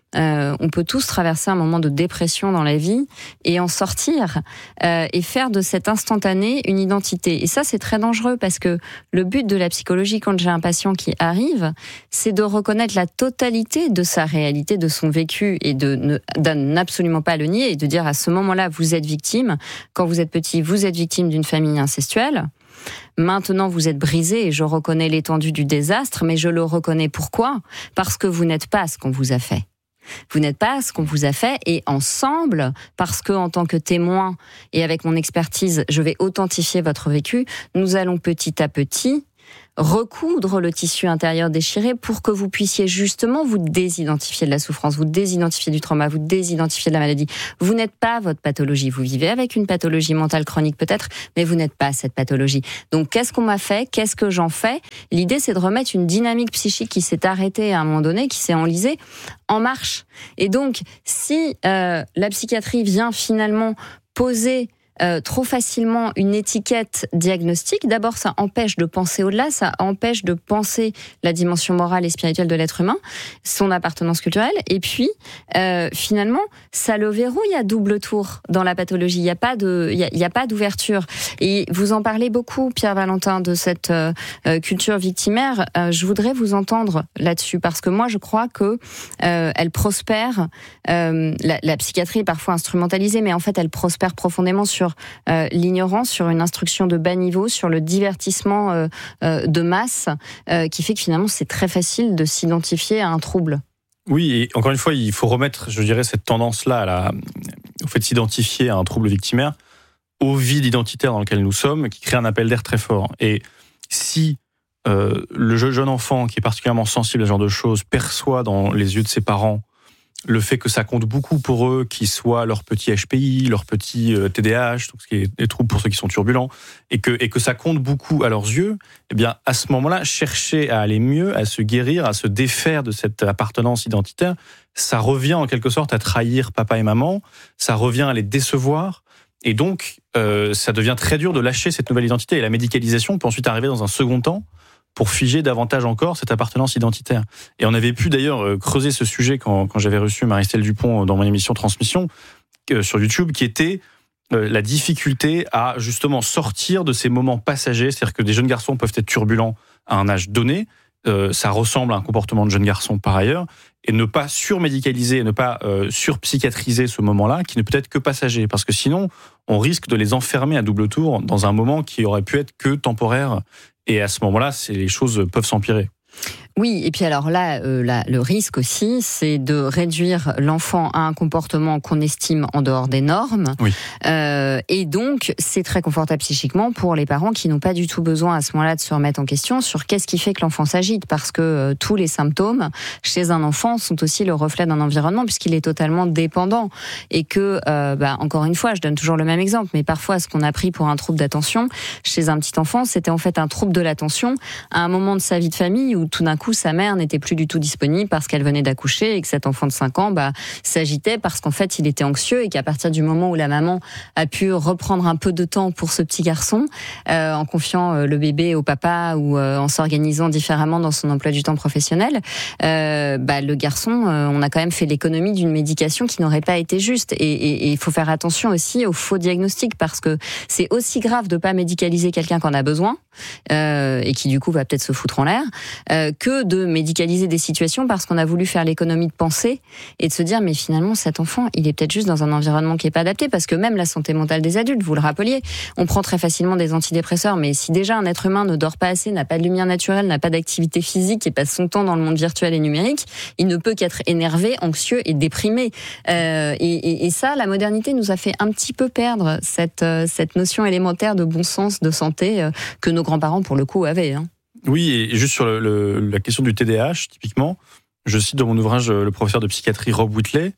Euh, on peut tous traverser un moment de dépression dans la vie et en sortir euh, et faire de cet instantané une identité. Et ça, c'est très dangereux parce que le but de la psychologie, quand j'ai un patient qui arrive, c'est de reconnaître la totalité de sa réalité, de son vécu et de, ne, de n'absolument pas le nier et de dire à ce moment-là, vous êtes victime. Quand vous êtes petit, vous êtes victime d'une famille incestuelle. Maintenant, vous êtes brisé et je reconnais l'étendue du désastre, mais je le reconnais pourquoi ? Parce que vous n'êtes pas ce qu'on vous a fait. Vous n'êtes pas ce qu'on vous a fait et ensemble, parce que en tant que témoin et avec mon expertise, je vais authentifier votre vécu, nous allons petit à petit recoudre le tissu intérieur déchiré pour que vous puissiez justement vous désidentifier de la souffrance, vous désidentifier du trauma, vous désidentifier de la maladie. Vous n'êtes pas votre pathologie. Vous vivez avec une pathologie mentale chronique peut-être, mais vous n'êtes pas cette pathologie. Donc qu'est-ce qu'on m'a fait ? Qu'est-ce que j'en fais ? L'idée, c'est de remettre une dynamique psychique qui s'est arrêtée à un moment donné, qui s'est enlisée, en marche. Et donc, si euh, la psychiatrie vient finalement poser Euh, trop facilement une étiquette diagnostique, d'abord ça empêche de penser au-delà, ça empêche de penser la dimension morale et spirituelle de l'être humain, son appartenance culturelle, et puis euh, finalement ça le verrouille à double tour dans la pathologie. Il n'y a pas de, il y a, il y a pas d'ouverture. Et vous en parlez beaucoup, Pierre Valentin, de cette euh, culture victimaire. Euh, je voudrais vous entendre là-dessus parce que moi je crois que euh, elle prospère. Euh, la, la psychiatrie est parfois instrumentalisée, mais en fait elle prospère profondément sur Euh, l'ignorance, sur une instruction de bas niveau, sur le divertissement euh, euh, de masse, euh, qui fait que finalement c'est très facile de s'identifier à un trouble. Oui, et encore une fois, il faut remettre, je dirais, cette tendance-là à la, au fait de s'identifier à un trouble victimaire au vide identitaire dans lequel nous sommes, qui crée un appel d'air très fort. Et si euh, le jeune enfant qui est particulièrement sensible à ce genre de choses perçoit dans les yeux de ses parents le fait que ça compte beaucoup pour eux, qu'ils soient leur petit H P I, leur petit T D A H, donc ce qui est des troubles pour ceux qui sont turbulents, et que, et que ça compte beaucoup à leurs yeux, eh bien, à ce moment-là, chercher à aller mieux, à se guérir, à se défaire de cette appartenance identitaire, ça revient en quelque sorte à trahir papa et maman, ça revient à les décevoir, et donc, euh, ça devient très dur de lâcher cette nouvelle identité, et la médicalisation peut ensuite arriver dans un second temps, pour figer davantage encore cette appartenance identitaire. Et on avait pu d'ailleurs creuser ce sujet quand, quand j'avais reçu Marie-Estelle Dupont dans mon émission Transmission euh, sur YouTube, qui était euh, la difficulté à justement sortir de ces moments passagers, c'est-à-dire que des jeunes garçons peuvent être turbulents à un âge donné, euh, ça ressemble à un comportement de jeune garçon par ailleurs, et ne pas surmédicaliser, ne pas euh, surpsychiatriser ce moment-là, qui ne peut être que passager, parce que sinon, on risque de les enfermer à double tour dans un moment qui aurait pu être que temporaire. Et à ce moment-là, les choses peuvent s'empirer. Oui, et puis alors là, euh, là, le risque aussi, c'est de réduire l'enfant à un comportement qu'on estime en dehors des normes. Oui. Euh, et donc, c'est très confortable psychiquement pour les parents qui n'ont pas du tout besoin à ce moment-là de se remettre en question sur qu'est-ce qui fait que l'enfant s'agite, parce que euh, tous les symptômes chez un enfant sont aussi le reflet d'un environnement puisqu'il est totalement dépendant. Et que, euh, bah, encore une fois, je donne toujours le même exemple, mais parfois ce qu'on a pris pour un trouble d'attention chez un petit enfant, c'était en fait un trouble de l'attention à un moment de sa vie de famille où tout d'un coup sa mère n'était plus du tout disponible parce qu'elle venait d'accoucher et que cet enfant de cinq ans bah, s'agitait parce qu'en fait il était anxieux et qu'à partir du moment où la maman a pu reprendre un peu de temps pour ce petit garçon euh, en confiant euh, le bébé au papa ou euh, en s'organisant différemment dans son emploi du temps professionnel, euh, bah, le garçon, euh, on a quand même fait l'économie d'une médication qui n'aurait pas été juste. Et il faut faire attention aussi aux faux diagnostics parce que c'est aussi grave de pas médicaliser quelqu'un qu'on a besoin euh, et qui du coup va peut-être se foutre en l'air euh, que de médicaliser des situations parce qu'on a voulu faire l'économie de penser et de se dire mais finalement cet enfant il est peut-être juste dans un environnement qui est pas adapté, parce que même la santé mentale des adultes, vous le rappeliez, on prend très facilement des antidépresseurs, mais si déjà un être humain ne dort pas assez, n'a pas de lumière naturelle, n'a pas d'activité physique et passe son temps dans le monde virtuel et numérique, il ne peut qu'être énervé, anxieux et déprimé. Euh, et, et, et ça, la modernité nous a fait un petit peu perdre cette, euh, cette notion élémentaire de bon sens, de santé euh, que nos grands-parents pour le coup avaient, hein. Oui, et juste sur le, le, la question du T D A H, typiquement, je cite dans mon ouvrage le professeur de psychiatrie Rob Whitley,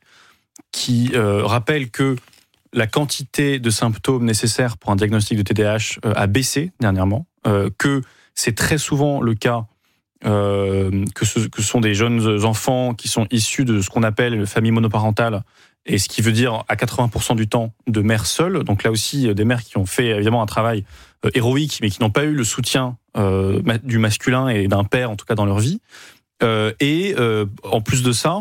qui euh, rappelle que la quantité de symptômes nécessaires pour un diagnostic de T D A H euh, a baissé dernièrement, euh, que c'est très souvent le cas euh, que ce que sont des jeunes enfants qui sont issus de ce qu'on appelle une famille monoparentale, et ce qui veut dire à quatre-vingts pour cent du temps de mères seules, donc là aussi des mères qui ont fait évidemment un travail euh, héroïque, mais qui n'ont pas eu le soutien euh, du masculin et d'un père, en tout cas dans leur vie. Euh, et euh, en plus de ça,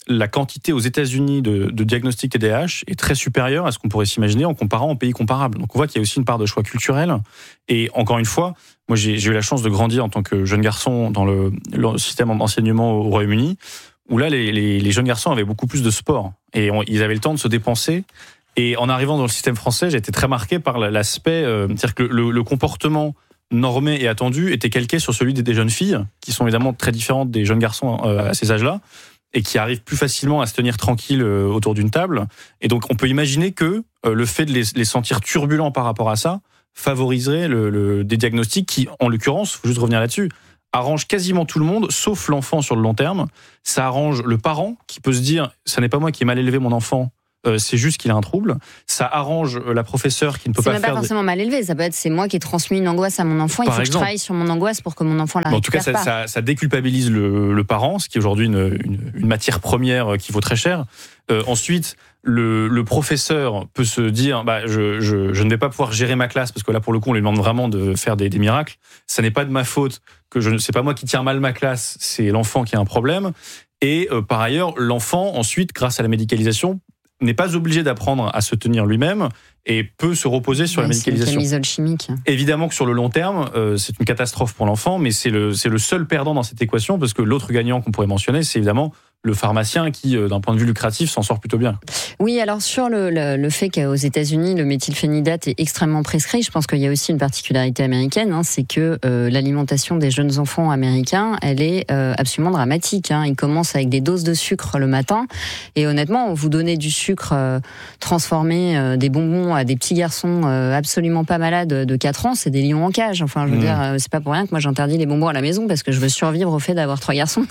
la quantité aux États-Unis de, de diagnostics T D A H est très supérieure à ce qu'on pourrait s'imaginer en comparant aux pays comparables. Donc on voit qu'il y a aussi une part de choix culturel. Et encore une fois, moi j'ai, j'ai eu la chance de grandir en tant que jeune garçon dans le, le système d'enseignement au Royaume-Uni, où là les, les, les jeunes garçons avaient beaucoup plus de sport et on, ils avaient le temps de se dépenser. Et en arrivant dans le système français, j'ai été très marqué par l'aspect, euh, c'est-à-dire que le, le comportement normé et attendu était calqué sur celui des, des jeunes filles, qui sont évidemment très différentes des jeunes garçons euh, à ces âges-là, et qui arrivent plus facilement à se tenir tranquilles euh, autour d'une table. Et donc on peut imaginer que euh, le fait de les, les sentir turbulents par rapport à ça favoriserait le, le, des diagnostics qui, en l'occurrence, faut juste revenir là-dessus, arrange quasiment tout le monde, sauf l'enfant sur le long terme. Ça arrange le parent qui peut se dire « ça n'est pas moi qui ai mal élevé mon enfant », Euh, c'est juste qu'il a un trouble. Ça arrange la professeure qui ne peut c'est pas faire... C'est même pas forcément mal élevé. Ça peut être c'est moi qui ai transmis une angoisse à mon enfant. Il Par faut exemple. que je travaille sur mon angoisse pour que mon enfant la bon, en tout cas, ça, pas. ça, ça déculpabilise le, le parent, ce qui est aujourd'hui une, une, une matière première qui vaut très cher. Euh, ensuite, le, le professeur peut se dire bah, je, je, je ne vais pas pouvoir gérer ma classe parce que là, pour le coup, on lui demande vraiment de faire des, des miracles. Ça n'est pas de ma faute que je, c'est pas moi qui tiens mal ma classe, c'est l'enfant qui a un problème. Et euh, par ailleurs, l'enfant, ensuite, grâce à la médicalisation, n'est pas obligé d'apprendre à se tenir lui-même et peut se reposer sur ouais, la médicalisation. C'est une camisole chimique. Évidemment que sur le long terme, euh, c'est une catastrophe pour l'enfant, mais c'est le, c'est le seul perdant dans cette équation, parce que l'autre gagnant qu'on pourrait mentionner, c'est évidemment le pharmacien qui, euh, d'un point de vue lucratif, s'en sort plutôt bien. Oui, alors sur le, le, le fait qu'aux États-Unis, le méthylphénidate est extrêmement prescrit, je pense qu'il y a aussi une particularité américaine, hein, c'est que euh, l'alimentation des jeunes enfants américains, elle est euh, absolument dramatique. Hein. Ils commencent avec des doses de sucre le matin, et honnêtement, vous donnez du sucre euh, transformé, euh, des bonbons à des petits garçons euh, absolument pas malades de quatre ans, c'est des lions en cage. Enfin, je veux mmh. dire, euh, c'est pas pour rien que moi j'interdis les bonbons à la maison, parce que je veux survivre au fait d'avoir trois garçons.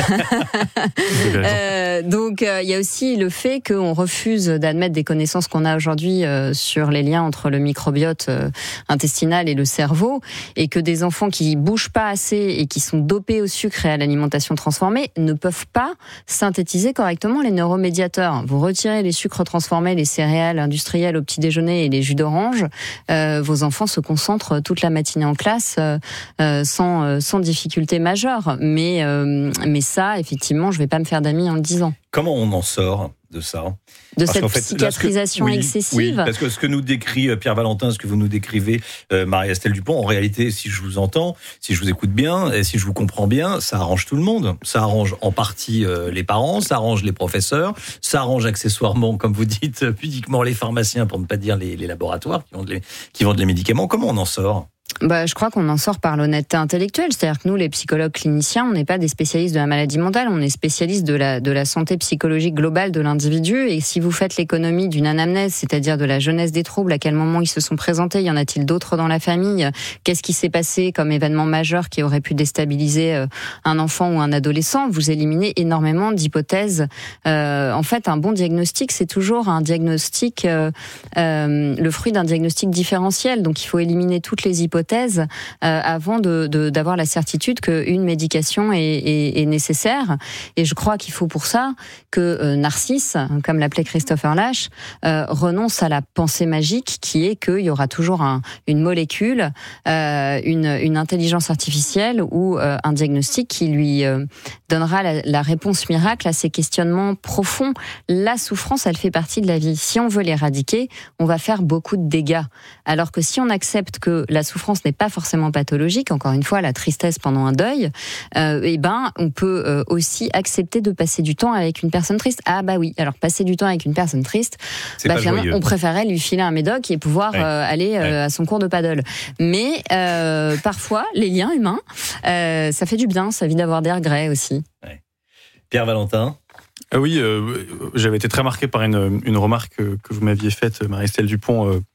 Euh, donc il euh, y a aussi le fait qu'on refuse d'admettre des connaissances qu'on a aujourd'hui euh, sur les liens entre le microbiote euh, intestinal et le cerveau, et que des enfants qui bougent pas assez et qui sont dopés au sucre et à l'alimentation transformée ne peuvent pas synthétiser correctement les neuromédiateurs. Vous retirez les sucres transformés, les céréales industrielles au petit déjeuner et les jus d'orange, euh, vos enfants se concentrent toute la matinée en classe euh, euh, sans, euh, sans difficulté majeure. Mais, euh, mais ça, effectivement, je vais pas me faire d'amis en le disant. Comment on en sort de ça ? De parce cette qu'en fait, psychiatrisation que, oui, excessive. Oui, parce que ce que nous décrit Pierre Valentin, ce que vous nous décrivez, euh, Marie-Estelle Dupont, en réalité, si je vous entends, si je vous écoute bien, et si je vous comprends bien, ça arrange tout le monde. Ça arrange en partie euh, les parents, ça arrange les professeurs, ça arrange accessoirement, comme vous dites, pudiquement les pharmaciens, pour ne pas dire les, les laboratoires qui vendent les, qui vendent les médicaments. Comment on en sort ? Bah, je crois qu'on en sort par l'honnêteté intellectuelle. C'est-à-dire que nous, les psychologues cliniciens, on n'est pas des spécialistes de la maladie mentale, on est spécialistes de la, de la santé psychologique globale de l'individu. Et si vous faites l'économie d'une anamnèse, c'est-à-dire de la jeunesse des troubles, à quel moment ils se sont présentés, y en a-t-il d'autres dans la famille, qu'est-ce qui s'est passé comme événement majeur qui aurait pu déstabiliser un enfant ou un adolescent, vous éliminez énormément d'hypothèses. Euh, en fait, un bon diagnostic, c'est toujours un diagnostic, euh, euh, le fruit d'un diagnostic différentiel. Donc, il faut éliminer toutes les hypothèses Euh, avant de, de, d'avoir la certitude qu'une médication est, est, est nécessaire. Et je crois qu'il faut pour ça que euh, Narcisse, comme l'appelait Christopher Lasch, euh, renonce à la pensée magique qui est qu'il y aura toujours un, une molécule, euh, une, une intelligence artificielle ou euh, un diagnostic qui lui euh, donnera la, la réponse miracle à ces questionnements profonds. La souffrance, elle fait partie de la vie. Si on veut l'éradiquer, on va faire beaucoup de dégâts. Alors que si on accepte que la souffrance n'est pas forcément pathologique, encore une fois, la tristesse pendant un deuil, euh, eh ben, on peut euh, aussi accepter de passer du temps avec une personne triste. Ah bah oui, alors passer du temps avec une personne triste, bah, finalement, on préférait lui filer un médoc et pouvoir ouais. euh, aller euh, ouais. à son cours de paddle. Mais euh, parfois, les liens humains, euh, ça fait du bien, ça évite d'avoir des regrets aussi. Ouais. Pierre Valentin. Ah oui, euh, j'avais été très marqué par une, une remarque que vous m'aviez faite, Marie-Estelle Dupont, euh,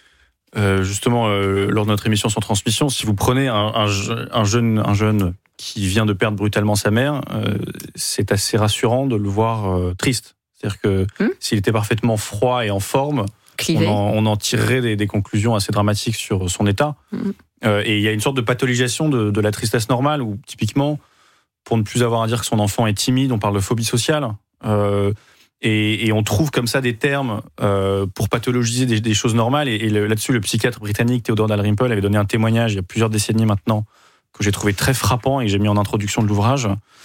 Euh, justement, euh, lors de notre émission Sans Transmission. Si vous prenez un, un, un, jeune, un jeune qui vient de perdre brutalement sa mère, euh, c'est assez rassurant de le voir euh, triste. C'est-à-dire que mmh. s'il était parfaitement froid et en forme, on en, on en tirerait des, des conclusions assez dramatiques sur son état. Mmh. Euh, et il y a une sorte de pathologisation de, de la tristesse normale, où typiquement, pour ne plus avoir à dire que son enfant est timide, on parle de phobie sociale. Euh, Et, et on trouve comme ça des termes euh, pour pathologiser des, des choses normales. Et, et le, là-dessus, le psychiatre britannique Theodore Dalrymple avait donné un témoignage il y a plusieurs décennies maintenant que j'ai trouvé très frappant et que j'ai mis en introduction de l'ouvrage.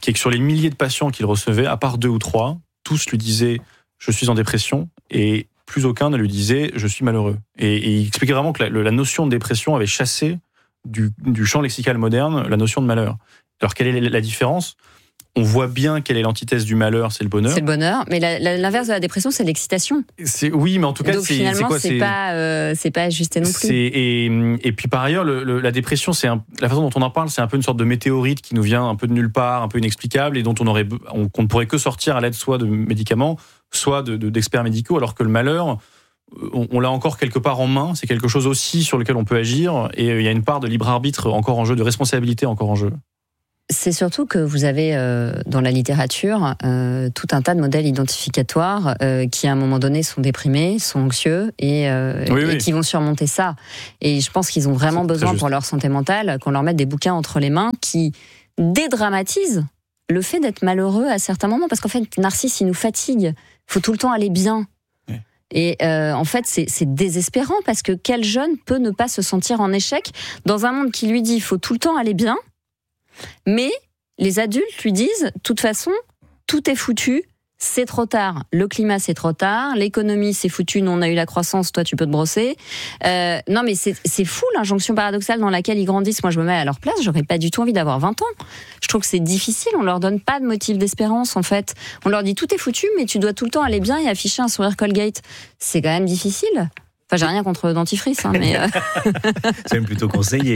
qui est que sur les milliers de patients qu'il recevait, à part deux ou trois, tous lui disaient « je suis en dépression » et plus aucun ne lui disait « je suis malheureux ». Et, et il expliquait vraiment que la, la notion de dépression avait chassé du, du champ lexical moderne la notion de malheur. Alors quelle est la différence ? On voit bien quelle est l'antithèse du malheur, c'est le bonheur. C'est le bonheur, mais la, la, l'inverse de la dépression, c'est l'excitation. C'est, oui, mais en tout cas, donc, c'est, finalement, c'est quoi c'est, c'est pas, euh, c'est pas ajusté non plus. C'est, et, et puis par ailleurs, le, le, la dépression, c'est un, la façon dont on en parle, c'est un peu une sorte de météorite qui nous vient un peu de nulle part, un peu inexplicable, et dont on aurait, on, qu'on ne pourrait que sortir à l'aide soit de médicaments, soit de, de, d'experts médicaux, alors que le malheur, on, on l'a encore quelque part en main. C'est quelque chose aussi sur lequel on peut agir, et il y a une part de libre arbitre encore en jeu, de responsabilité encore en jeu. C'est surtout que vous avez euh, dans la littérature euh, tout un tas de modèles identificatoires euh, qui à un moment donné sont déprimés, sont anxieux et, euh, oui, et oui. qui vont surmonter ça. Et je pense qu'ils ont vraiment c'est besoin pour leur santé mentale qu'on leur mette des bouquins entre les mains qui dédramatisent le fait d'être malheureux à certains moments. Parce qu'en fait, Narcisse, il nous fatigue. Il faut tout le temps aller bien. Oui. Et euh, en fait, c'est, c'est désespérant parce que quel jeune peut ne pas se sentir en échec dans un monde qui lui dit il faut tout le temps aller bien. Mais les adultes lui disent, de toute façon, tout est foutu, c'est trop tard. Le climat, c'est trop tard. L'économie, c'est foutu. Nous, on a eu la croissance, toi, tu peux te brosser. Euh, non, mais c'est, c'est fou, l'injonction paradoxale dans laquelle ils grandissent. Moi, je me mets à leur place, j'aurais pas du tout envie d'avoir vingt ans. Je trouve que c'est difficile, on leur donne pas de motif d'espérance, en fait. On leur dit, tout est foutu, mais tu dois tout le temps aller bien et afficher un sourire Colgate. C'est quand même difficile. Enfin, j'ai rien contre le dentifrice, hein, mais... Euh... C'est même plutôt conseillé.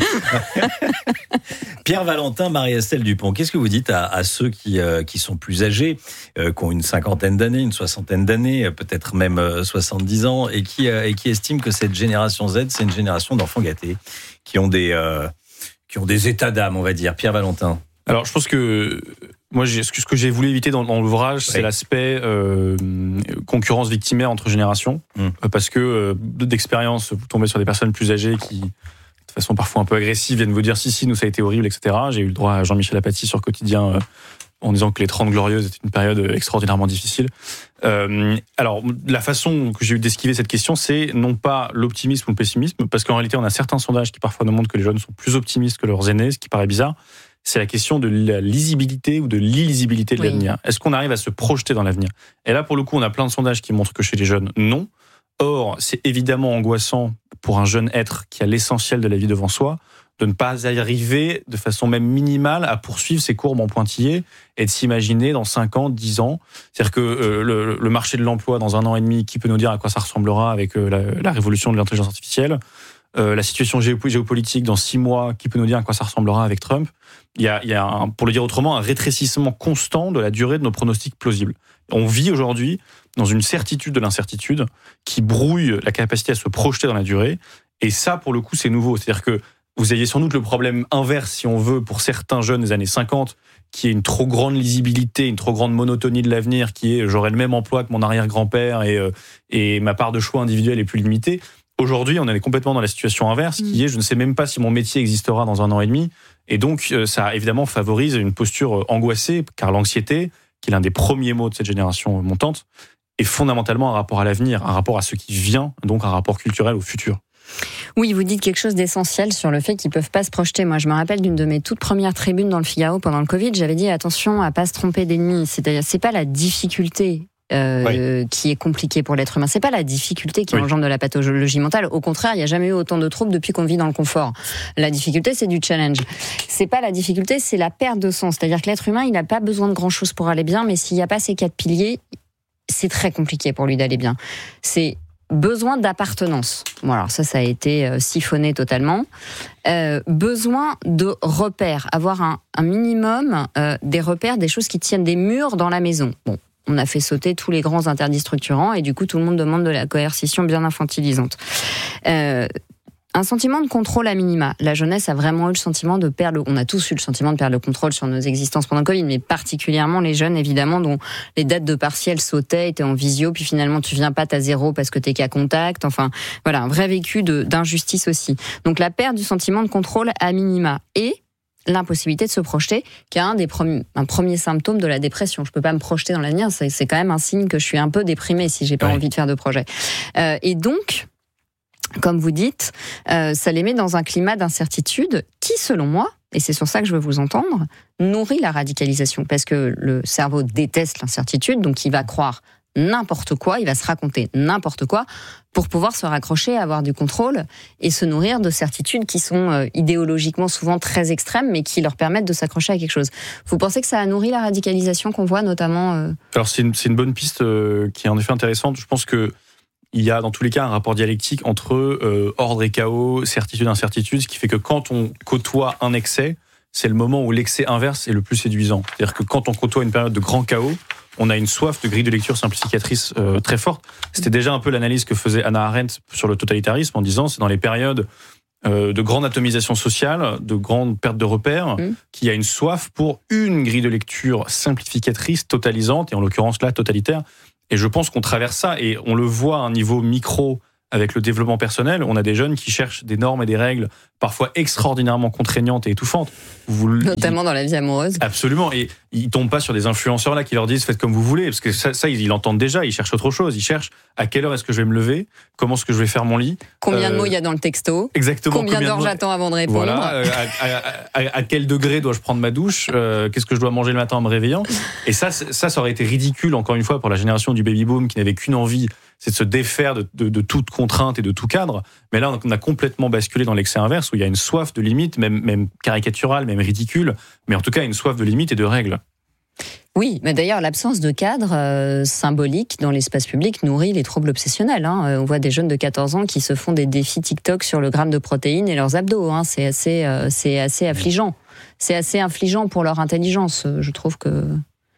Pierre Valentin, Marie-Estelle Dupont, qu'est-ce que vous dites à, à ceux qui, euh, qui sont plus âgés, euh, qui ont une cinquantaine d'années, une soixantaine d'années, peut-être même euh, soixante-dix ans, et qui, euh, et qui estiment que cette génération Z, c'est une génération d'enfants gâtés, qui ont des, euh, qui ont des états d'âme, on va dire. Pierre Valentin. Alors, je pense que... Moi, j'ai, ce que j'ai voulu éviter dans, dans l'ouvrage, c'est oui. l'aspect euh, concurrence victimaire entre générations. Mmh. Parce que, euh, d'expérience, vous tombez sur des personnes plus âgées qui, de façon parfois un peu agressive, viennent vous dire « si, si, nous, ça a été horrible, et cetera » J'ai eu le droit à Jean-Michel Apathy sur Quotidien euh, en disant que les trente Glorieuses étaient une période extraordinairement difficile. Euh, alors, la façon que j'ai eu d'esquiver cette question, c'est non pas l'optimisme ou le pessimisme, parce qu'en réalité, on a certains sondages qui parfois nous montrent que les jeunes sont plus optimistes que leurs aînés, ce qui paraît bizarre. C'est la question de la lisibilité ou de l'illisibilité de oui. l'avenir. Est-ce qu'on arrive à se projeter dans l'avenir ? Et là, pour le coup, on a plein de sondages qui montrent que chez les jeunes, non. Or, c'est évidemment angoissant pour un jeune être qui a l'essentiel de la vie devant soi, de ne pas arriver de façon même minimale à poursuivre ses courbes en pointillés et de s'imaginer dans cinq ans, dix ans. C'est-à-dire que euh, le, le marché de l'emploi, dans un an et demi, qui peut nous dire à quoi ça ressemblera avec euh, la, la révolution de l'intelligence artificielle ? Euh, la situation géopolitique dans six mois, qui peut nous dire à quoi ça ressemblera avec Trump. Il y a, il y a un, pour le dire autrement, un rétrécissement constant de la durée de nos pronostics plausibles. On vit aujourd'hui dans une certitude de l'incertitude qui brouille la capacité à se projeter dans la durée. Et ça, pour le coup, c'est nouveau. C'est-à-dire que vous aviez sans doute le problème inverse, si on veut, pour certains jeunes des années cinquante, qui est une trop grande lisibilité, une trop grande monotonie de l'avenir, qui est j'aurai le même emploi que mon arrière-grand-père et, euh, et ma part de choix individuel est plus limitée. Aujourd'hui, on est complètement dans la situation inverse, qui est je ne sais même pas si mon métier existera dans un an et demi. Et donc, ça évidemment favorise une posture angoissée, car l'anxiété, qui est l'un des premiers mots de cette génération montante, est fondamentalement un rapport à l'avenir, un rapport à ce qui vient, donc un rapport culturel au futur. Oui, vous dites quelque chose d'essentiel sur le fait qu'ils peuvent pas se projeter. Moi, je me rappelle d'une de mes toutes premières tribunes dans le Figaro pendant le Covid, j'avais dit attention à pas se tromper d'ennemi. C'est-à-dire, c'est pas la difficulté Euh, oui. qui est compliqué pour l'être humain. C'est pas la difficulté qui oui. engendre de la pathologie mentale. Au contraire, il n'y a jamais eu autant de troubles depuis qu'on vit dans le confort. La difficulté, c'est du challenge. C'est pas la difficulté, c'est la perte de sens. C'est-à-dire que l'être humain, il n'a pas besoin de grand-chose pour aller bien, mais s'il n'y a pas ces quatre piliers, c'est très compliqué pour lui d'aller bien. C'est besoin d'appartenance. Bon, alors ça, ça a été euh, siphonné totalement. Euh, besoin de repères. Avoir un, un minimum euh, des repères, des choses qui tiennent des murs dans la maison. Bon. On a fait sauter tous les grands interdits structurants et du coup, tout le monde demande de la coercition bien infantilisante. Euh, un sentiment de contrôle à minima. La jeunesse a vraiment eu le sentiment de perdre... On a tous eu le sentiment de perdre le contrôle sur nos existences pendant le Covid, mais particulièrement les jeunes, évidemment, dont les dates de partiel sautaient, étaient en visio, puis finalement, tu viens pas, t'as zéro parce que t'es qu'à contact. Enfin, voilà, un vrai vécu de, d'injustice aussi. Donc, la perte du sentiment de contrôle à minima. Et l'impossibilité de se projeter, qui est un des premiers, un premier symptôme de la dépression. Je peux pas me projeter dans l'avenir, c'est, c'est quand même un signe que je suis un peu déprimée si j'ai pas ouais. envie de faire de projet. Euh, et donc, comme vous dites, euh, ça les met dans un climat d'incertitude qui, selon moi, et c'est sur ça que je veux vous entendre, nourrit la radicalisation, parce que le cerveau déteste l'incertitude, donc il va croire n'importe quoi, il va se raconter n'importe quoi pour pouvoir se raccrocher, avoir du contrôle et se nourrir de certitudes qui sont euh, idéologiquement souvent très extrêmes, mais qui leur permettent de s'accrocher à quelque chose. Vous pensez que ça a nourri la radicalisation qu'on voit notamment euh... Alors c'est une, c'est une bonne piste euh, qui est en effet intéressante. Je pense que il y a dans tous les cas un rapport dialectique entre euh, ordre et chaos, certitude et incertitude, ce qui fait que quand on côtoie un excès, c'est le moment où l'excès inverse est le plus séduisant. C'est-à-dire que quand on côtoie une période de grand chaos, on a une soif de grille de lecture simplificatrice euh, très forte. C'était déjà un peu l'analyse que faisait Hannah Arendt sur le totalitarisme en disant c'est dans les périodes euh, de grande atomisation sociale, de grande perte de repères, mmh. qu'il y a une soif pour une grille de lecture simplificatrice, totalisante, et en l'occurrence là, totalitaire. Et je pense qu'on traverse ça, et on le voit à un niveau micro avec le développement personnel. On a des jeunes qui cherchent des normes et des règles parfois extraordinairement contraignantes et étouffantes. Vous, Notamment ils, dans la vie amoureuse. Absolument. Et ils tombent pas sur des influenceurs là qui leur disent faites comme vous voulez, parce que ça, ça ils l'entendent déjà. Ils cherchent autre chose. Ils cherchent à quelle heure est-ce que je vais me lever, comment est-ce que je vais faire mon lit, combien euh, de mots il y a dans le texto, exactement. Combien, combien d'heures j'attends avant de répondre. Voilà. Euh, à, à, à, à quel degré dois-je prendre ma douche, euh, qu'est-ce que je dois manger le matin en me réveillant. Et ça, ça, ça aurait été ridicule encore une fois pour la génération du baby boom qui n'avait qu'une envie, c'est de se défaire de, de, de toute contrainte et de tout cadre. Mais là, on a complètement basculé dans l'excès inverse où il y a une soif de limite, même, même caricaturale, même ridicule, mais en tout cas une soif de limite et de règles. Oui, mais d'ailleurs, l'absence de cadre euh, symbolique dans l'espace public nourrit les troubles obsessionnels. Hein. On voit des jeunes de quatorze ans qui se font des défis TikTok sur le gramme de protéines et leurs abdos. Hein. C'est assez, euh, c'est assez affligeant. C'est assez infligeant pour leur intelligence, je trouve que...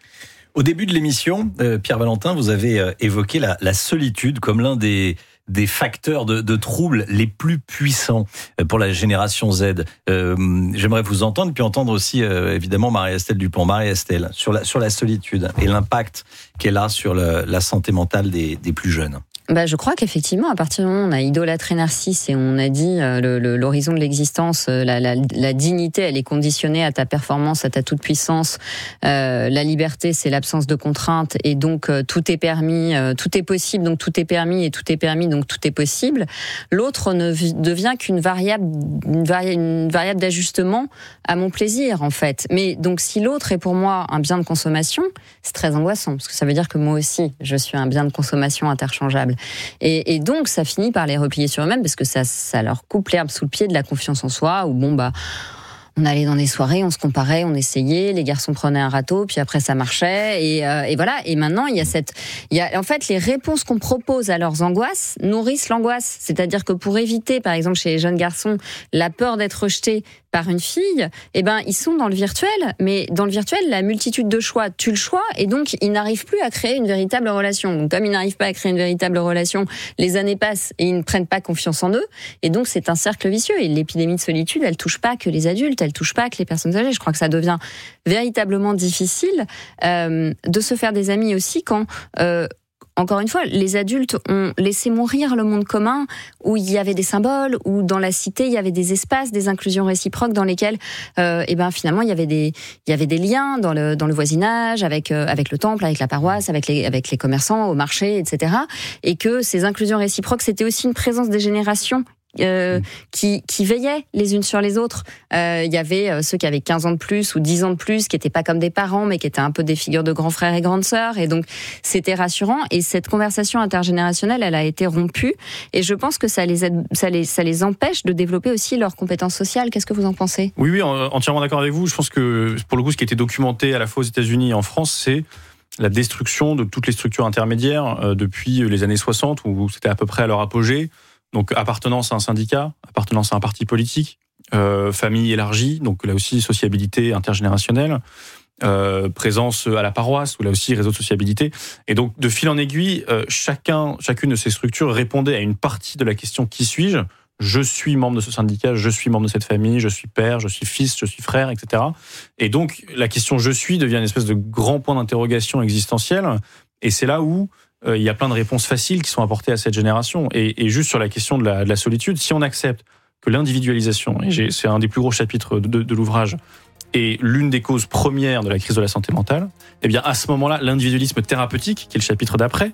Au début de l'émission, euh, Pierre Valentin, vous avez euh, évoqué la, la solitude comme l'un des, des facteurs de, de troubles les plus puissants pour la génération Z. Euh, j'aimerais vous entendre, puis entendre aussi euh, évidemment Marie-Estelle Dupont. Marie-Estelle, sur la, sur la solitude et l'impact qu'elle a sur le, la santé mentale des, des plus jeunes. Bah, je crois qu'effectivement, à partir du moment où on a idolâtré Narcisse et on a dit euh, le, le, l'horizon de l'existence, euh, la, la, la dignité, elle est conditionnée à ta performance, à ta toute puissance. Euh, la liberté, c'est l'absence de contraintes et donc euh, tout est permis, euh, tout est possible, donc tout est permis et tout est permis, donc tout est possible. L'autre ne v- devient qu'une variable, une, vari- une variable d'ajustement à mon plaisir en fait. Mais donc si l'autre est pour moi un bien de consommation, c'est très angoissant parce que ça veut dire que moi aussi, je suis un bien de consommation interchangeable. Et, et donc, ça finit par les replier sur eux-mêmes parce que ça, ça leur coupe l'herbe sous le pied de la confiance en soi. Où bon, bah, on allait dans des soirées, on se comparait, on essayait, les garçons prenaient un râteau, puis après ça marchait. Et, euh, et voilà. Et maintenant, il y a cette, il y a en fait les réponses qu'on propose à leurs angoisses nourrissent l'angoisse. C'est-à-dire que pour éviter, par exemple, chez les jeunes garçons, la peur d'être rejeté par une fille, eh ben ils sont dans le virtuel, mais dans le virtuel, la multitude de choix tue le choix, et donc ils n'arrivent plus à créer une véritable relation. Donc comme ils n'arrivent pas à créer une véritable relation, les années passent et ils ne prennent pas confiance en eux, et donc c'est un cercle vicieux. Et l'épidémie de solitude, elle touche pas que les adultes, elle touche pas que les personnes âgées. Je crois que ça devient véritablement difficile euh, de se faire des amis aussi quand euh, encore une fois, les adultes ont laissé mourir le monde commun où il y avait des symboles, où dans la cité il y avait des espaces, des inclusions réciproques dans lesquels, euh, et ben finalement il y avait des, il y avait des liens dans le dans le voisinage avec euh, avec le temple, avec la paroisse, avec les avec les commerçants au marché, et cetera. Et que ces inclusions réciproques, c'était aussi une présence des générations. Euh, qui, qui veillaient les unes sur les autres. Euh, il y avait euh, ceux qui avaient quinze ans de plus ou dix ans de plus, qui n'étaient pas comme des parents, mais qui étaient un peu des figures de grands frères et grandes sœurs. Et donc, c'était rassurant. Et cette conversation intergénérationnelle, elle a été rompue. Et je pense que ça les aide, ça les, ça les empêche de développer aussi leurs compétences sociales. Qu'est-ce que vous en pensez ? Oui, oui, entièrement d'accord avec vous. Je pense que, pour le coup, ce qui a été documenté à la fois aux États-Unis et en France, c'est la destruction de toutes les structures intermédiaires euh, depuis les années soixante, où c'était à peu près à leur apogée. Donc appartenance à un syndicat, appartenance à un parti politique, euh, famille élargie, donc là aussi sociabilité intergénérationnelle, euh, présence à la paroisse, ou là aussi réseau de sociabilité. Et donc de fil en aiguille, euh, chacun, chacune de ces structures répondait à une partie de la question qui suis-je ? Je suis membre de ce syndicat, je suis membre de cette famille, je suis père, je suis fils, je suis frère, et cetera. Et donc la question je suis devient une espèce de grand point d'interrogation existentielle. Et c'est là où Euh, il y a plein de réponses faciles qui sont apportées à cette génération. Et, et juste sur la question de la, de la solitude, si on accepte que l'individualisation, et j'ai, c'est un des plus gros chapitres de, de, de l'ouvrage, est l'une des causes premières de la crise de la santé mentale, eh bien à ce moment-là, l'individualisme thérapeutique, qui est le chapitre d'après,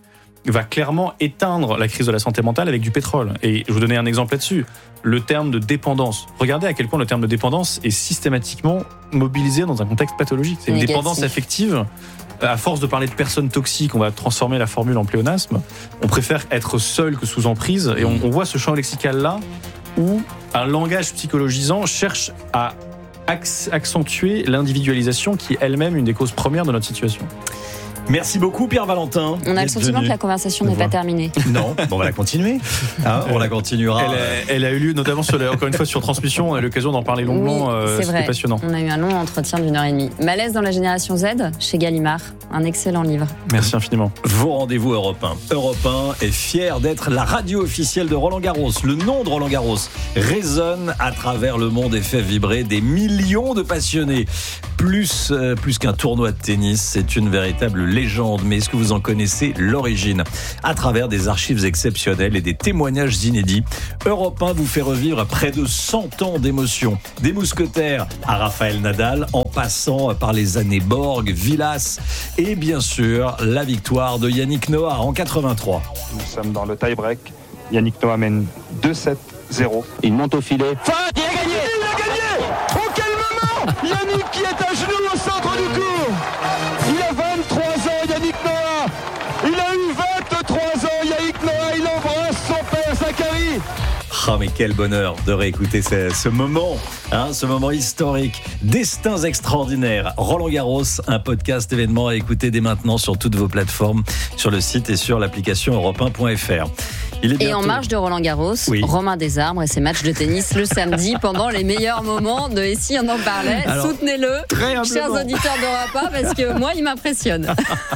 va clairement éteindre la crise de la santé mentale avec du pétrole. Et je vais vous donner un exemple là-dessus. Le terme de dépendance. Regardez à quel point le terme de dépendance est systématiquement mobilisé dans un contexte pathologique. C'est une Négatif. dépendance affective. À force de parler de personnes toxiques, on va transformer la formule en pléonasme. On préfère être seul que sous emprise. Et on, on voit ce champ lexical-là où un langage psychologisant cherche à accentuer l'individualisation qui est elle-même une des causes premières de notre situation. Merci beaucoup Pierre Valentin. On a le sentiment que la conversation n'est pas terminée. Non, bon, on va la continuer. Hein, on la continuera. Elle a, elle a eu lieu notamment sur la, encore une fois sur Transmission. On a eu l'occasion d'en parler longuement. Oui, euh, c'est c'était vrai. passionnant. On a eu un long entretien d'une heure et demie. Malaise dans la génération Z chez Gallimard. Un excellent livre. Merci infiniment. Vos rendez-vous Europe un. Europe un est fier d'être la radio officielle de Roland Garros. Le nom de Roland Garros résonne à travers le monde et fait vibrer des millions de passionnés. Plus, euh, plus qu'un tournoi de tennis, c'est une véritable légende. Mais est-ce que vous en connaissez l'origine? À travers des archives exceptionnelles et des témoignages inédits, Europe un vous fait revivre près de cent ans d'émotions. Des mousquetaires à Raphaël Nadal, en passant par les années Borg, Villas et bien sûr la victoire de Yannick Noah en quatre-vingt-trois. Nous sommes dans le tie-break. Yannick Noah mène deux sept zéro. Il monte au filet. Fat, il a gagné! Il a gagné! Oh quel moment! Yannick qui est à genoux au centre du court. Il a vingt-trois ans, Yannick Noah. Il a eu vingt-trois ans, Yannick Noah. Il embrasse son père, Zachary. Ah mais quel bonheur de réécouter ce, ce moment, hein, ce moment historique. Destins extraordinaires. Roland Garros, un podcast événement à écouter dès maintenant sur toutes vos plateformes, sur le site et sur l'application europe un point f r. Il est Et bientôt... en marge de Roland Garros, Oui. Romain Desarbres et ses matchs de tennis le samedi pendant les meilleurs moments de Et si on en parlait. Alors, soutenez-le, très chers humblement. auditeurs d'Europe un, parce que moi, il m'impressionne.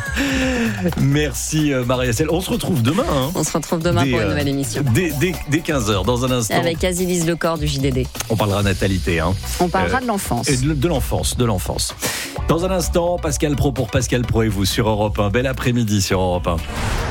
Merci euh, Marie-Estelle. On se retrouve demain. Hein, On se retrouve demain dès, pour une euh, nouvelle émission. Dès, dès, dès quinze heures, dans un instant. Avec Azilise Lecor du J D D. On parlera natalité. Hein. On parlera Euh, de l'enfance. Et de, de l'enfance, de l'enfance. Dans un instant, Pascal Pro pour Pascal Pro et vous sur Europe un. Bel après-midi sur Europe un.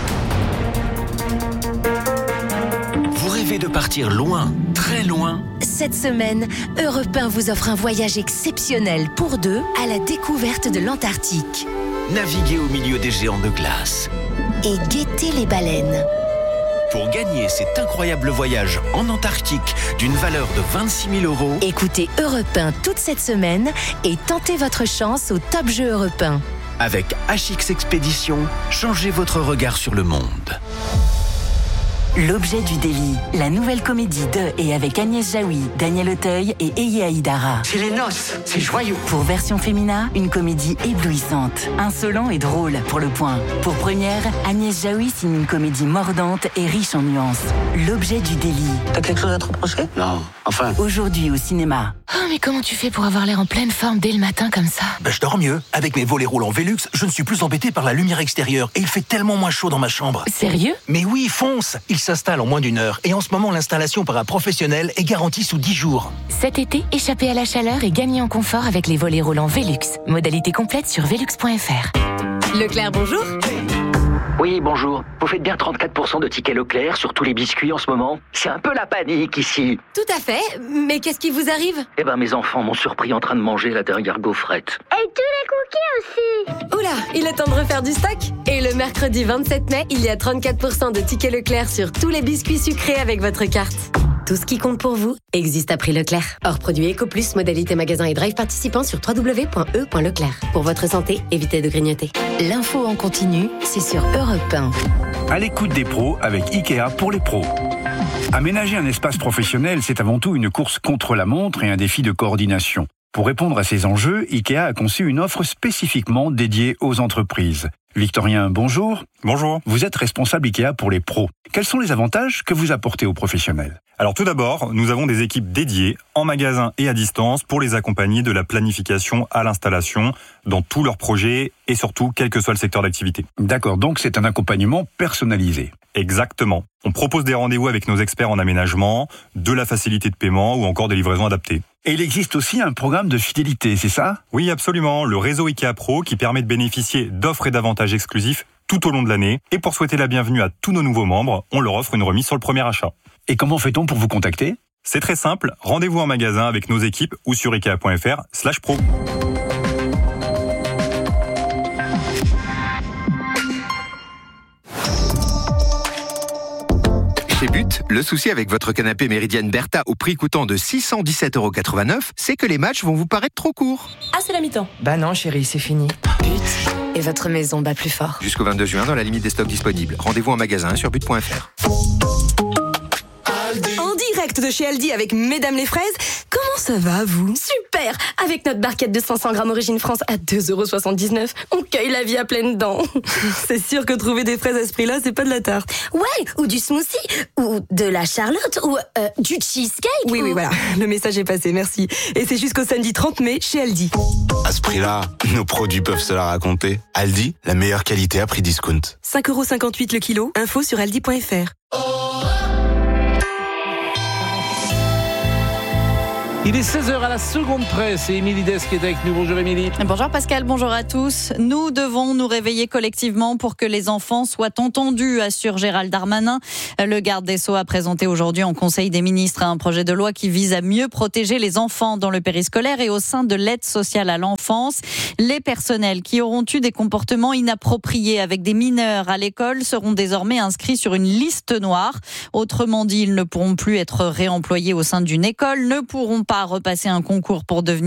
Vous rêvez de partir loin, très loin? Cette semaine, Europe un vous offre un voyage exceptionnel pour deux à la découverte de l'Antarctique. Naviguez au milieu des géants de glace. Et guettez les baleines. Pour gagner cet incroyable voyage en Antarctique d'une valeur de vingt-six mille euros, Écoutez Europe un toute cette semaine et tentez votre chance au Top Jeu Europe un. avec H X Expédition, changez votre regard sur le monde. L'objet du délit, la nouvelle comédie de et avec Agnès Jaoui, Daniel Auteuil et Eye Aïdara. C'est les noces, c'est joyeux. Pour Version Fémina, une comédie éblouissante, insolent et drôle pour le point. Pour première, Agnès Jaoui signe une comédie mordante et riche en nuances. L'objet du délit. T'as quelque chose à te reprocher? Non, enfin. Aujourd'hui au cinéma. Oh, mais comment tu fais pour avoir l'air en pleine forme dès le matin comme ça? Ben, je dors mieux. Avec mes volets roulants Velux, je ne suis plus embêté par la lumière extérieure et il fait tellement moins chaud dans ma chambre. Sérieux? Mais oui, fonce! Il s'installe en moins d'une heure et en ce moment l'installation par un professionnel est garantie sous dix jours. Cet été, échappez à la chaleur et gagnez en confort avec les volets roulants Velux. Modalité complète sur velux point f r. Leclerc, bonjour. Oui, bonjour. Vous faites bien trente-quatre pour cent de tickets Leclerc sur tous les biscuits en ce moment? C'est un peu la panique ici. Tout à fait, mais qu'est-ce qui vous arrive? Eh ben, mes enfants m'ont surpris en train de manger la dernière gaufrette. Et tous les cookies aussi. Oula, il est temps de refaire du stock. Et le mercredi vingt-sept mai, il y a trente-quatre pour cent de tickets Leclerc sur tous les biscuits sucrés avec votre carte. Tout ce qui compte pour vous existe à prix Leclerc. Hors produit Eco Plus, modalité magasin et drive participant sur w w w point e point leclerc. Pour votre santé, évitez de grignoter. L'info en continu, c'est sur Europe un. À l'écoute des pros avec Ikea pour les pros. Aménager un espace professionnel, c'est avant tout une course contre la montre et un défi de coordination. Pour répondre à ces enjeux, Ikea a conçu une offre spécifiquement dédiée aux entreprises. Victorien, bonjour. Bonjour. Vous êtes responsable Ikea pour les pros. Quels sont les avantages que vous apportez aux professionnels? Alors tout d'abord, nous avons des équipes dédiées en magasin et à distance pour les accompagner de la planification à l'installation dans tous leurs projets et surtout quel que soit le secteur d'activité. D'accord, donc c'est un accompagnement personnalisé. Exactement. On propose des rendez-vous avec nos experts en aménagement, de la facilité de paiement ou encore des livraisons adaptées. Et il existe aussi un programme de fidélité, c'est ça? Oui, absolument. Le réseau Ikea Pro qui permet de bénéficier d'offres et d'avantages exclusifs tout au long de l'année. Et pour souhaiter la bienvenue à tous nos nouveaux membres, on leur offre une remise sur le premier achat. Et comment fait-on pour vous contacter? C'est très simple. Rendez-vous en magasin avec nos équipes ou sur ikea point f r slash pro. but. Le souci avec votre canapé Méridienne Bertha au prix coûtant de six cent dix-sept euros quatre-vingt-neuf, c'est que les matchs vont vous paraître trop courts. Ah, c'est la mi-temps. Bah non, chérie, c'est fini. But. Et votre maison bat plus fort. Jusqu'au vingt-deux juin, dans la limite des stocks disponibles. Rendez-vous en magasin sur but point f r. En direct de chez Aldi avec Mesdames les fraises, comment ça va vous? Super! Avec notre barquette de cinq cents grammes Origine France à deux euros soixante-dix-neuf, on cueille la vie à pleines dents. C'est sûr que trouver des fraises à ce prix-là, c'est pas de la tarte. Ouais, ou du smoothie, ou de la charlotte, ou euh, du cheesecake. Oui, ou... oui, voilà. Le message est passé, merci. Et c'est jusqu'au samedi trente mai chez Aldi. À ce prix-là, nos produits peuvent se la raconter. Aldi, la meilleure qualité à prix discount. cinq euros cinquante-huit le kilo. Info sur aldi point f r. Il est seize heures à la seconde près, c'est Émilie Dess qui est avec nous. Bonjour Émilie. Bonjour Pascal, bonjour à tous. Nous devons nous réveiller collectivement pour que les enfants soient entendus, assure Gérald Darmanin. Le garde des Sceaux a présenté aujourd'hui en Conseil des ministres un projet de loi qui vise à mieux protéger les enfants dans le périscolaire et au sein de l'aide sociale à l'enfance. Les personnels qui auront eu des comportements inappropriés avec des mineurs à l'école seront désormais inscrits sur une liste noire. Autrement dit, ils ne pourront plus être réemployés au sein d'une école, ne pourront pas repasser un concours pour devenir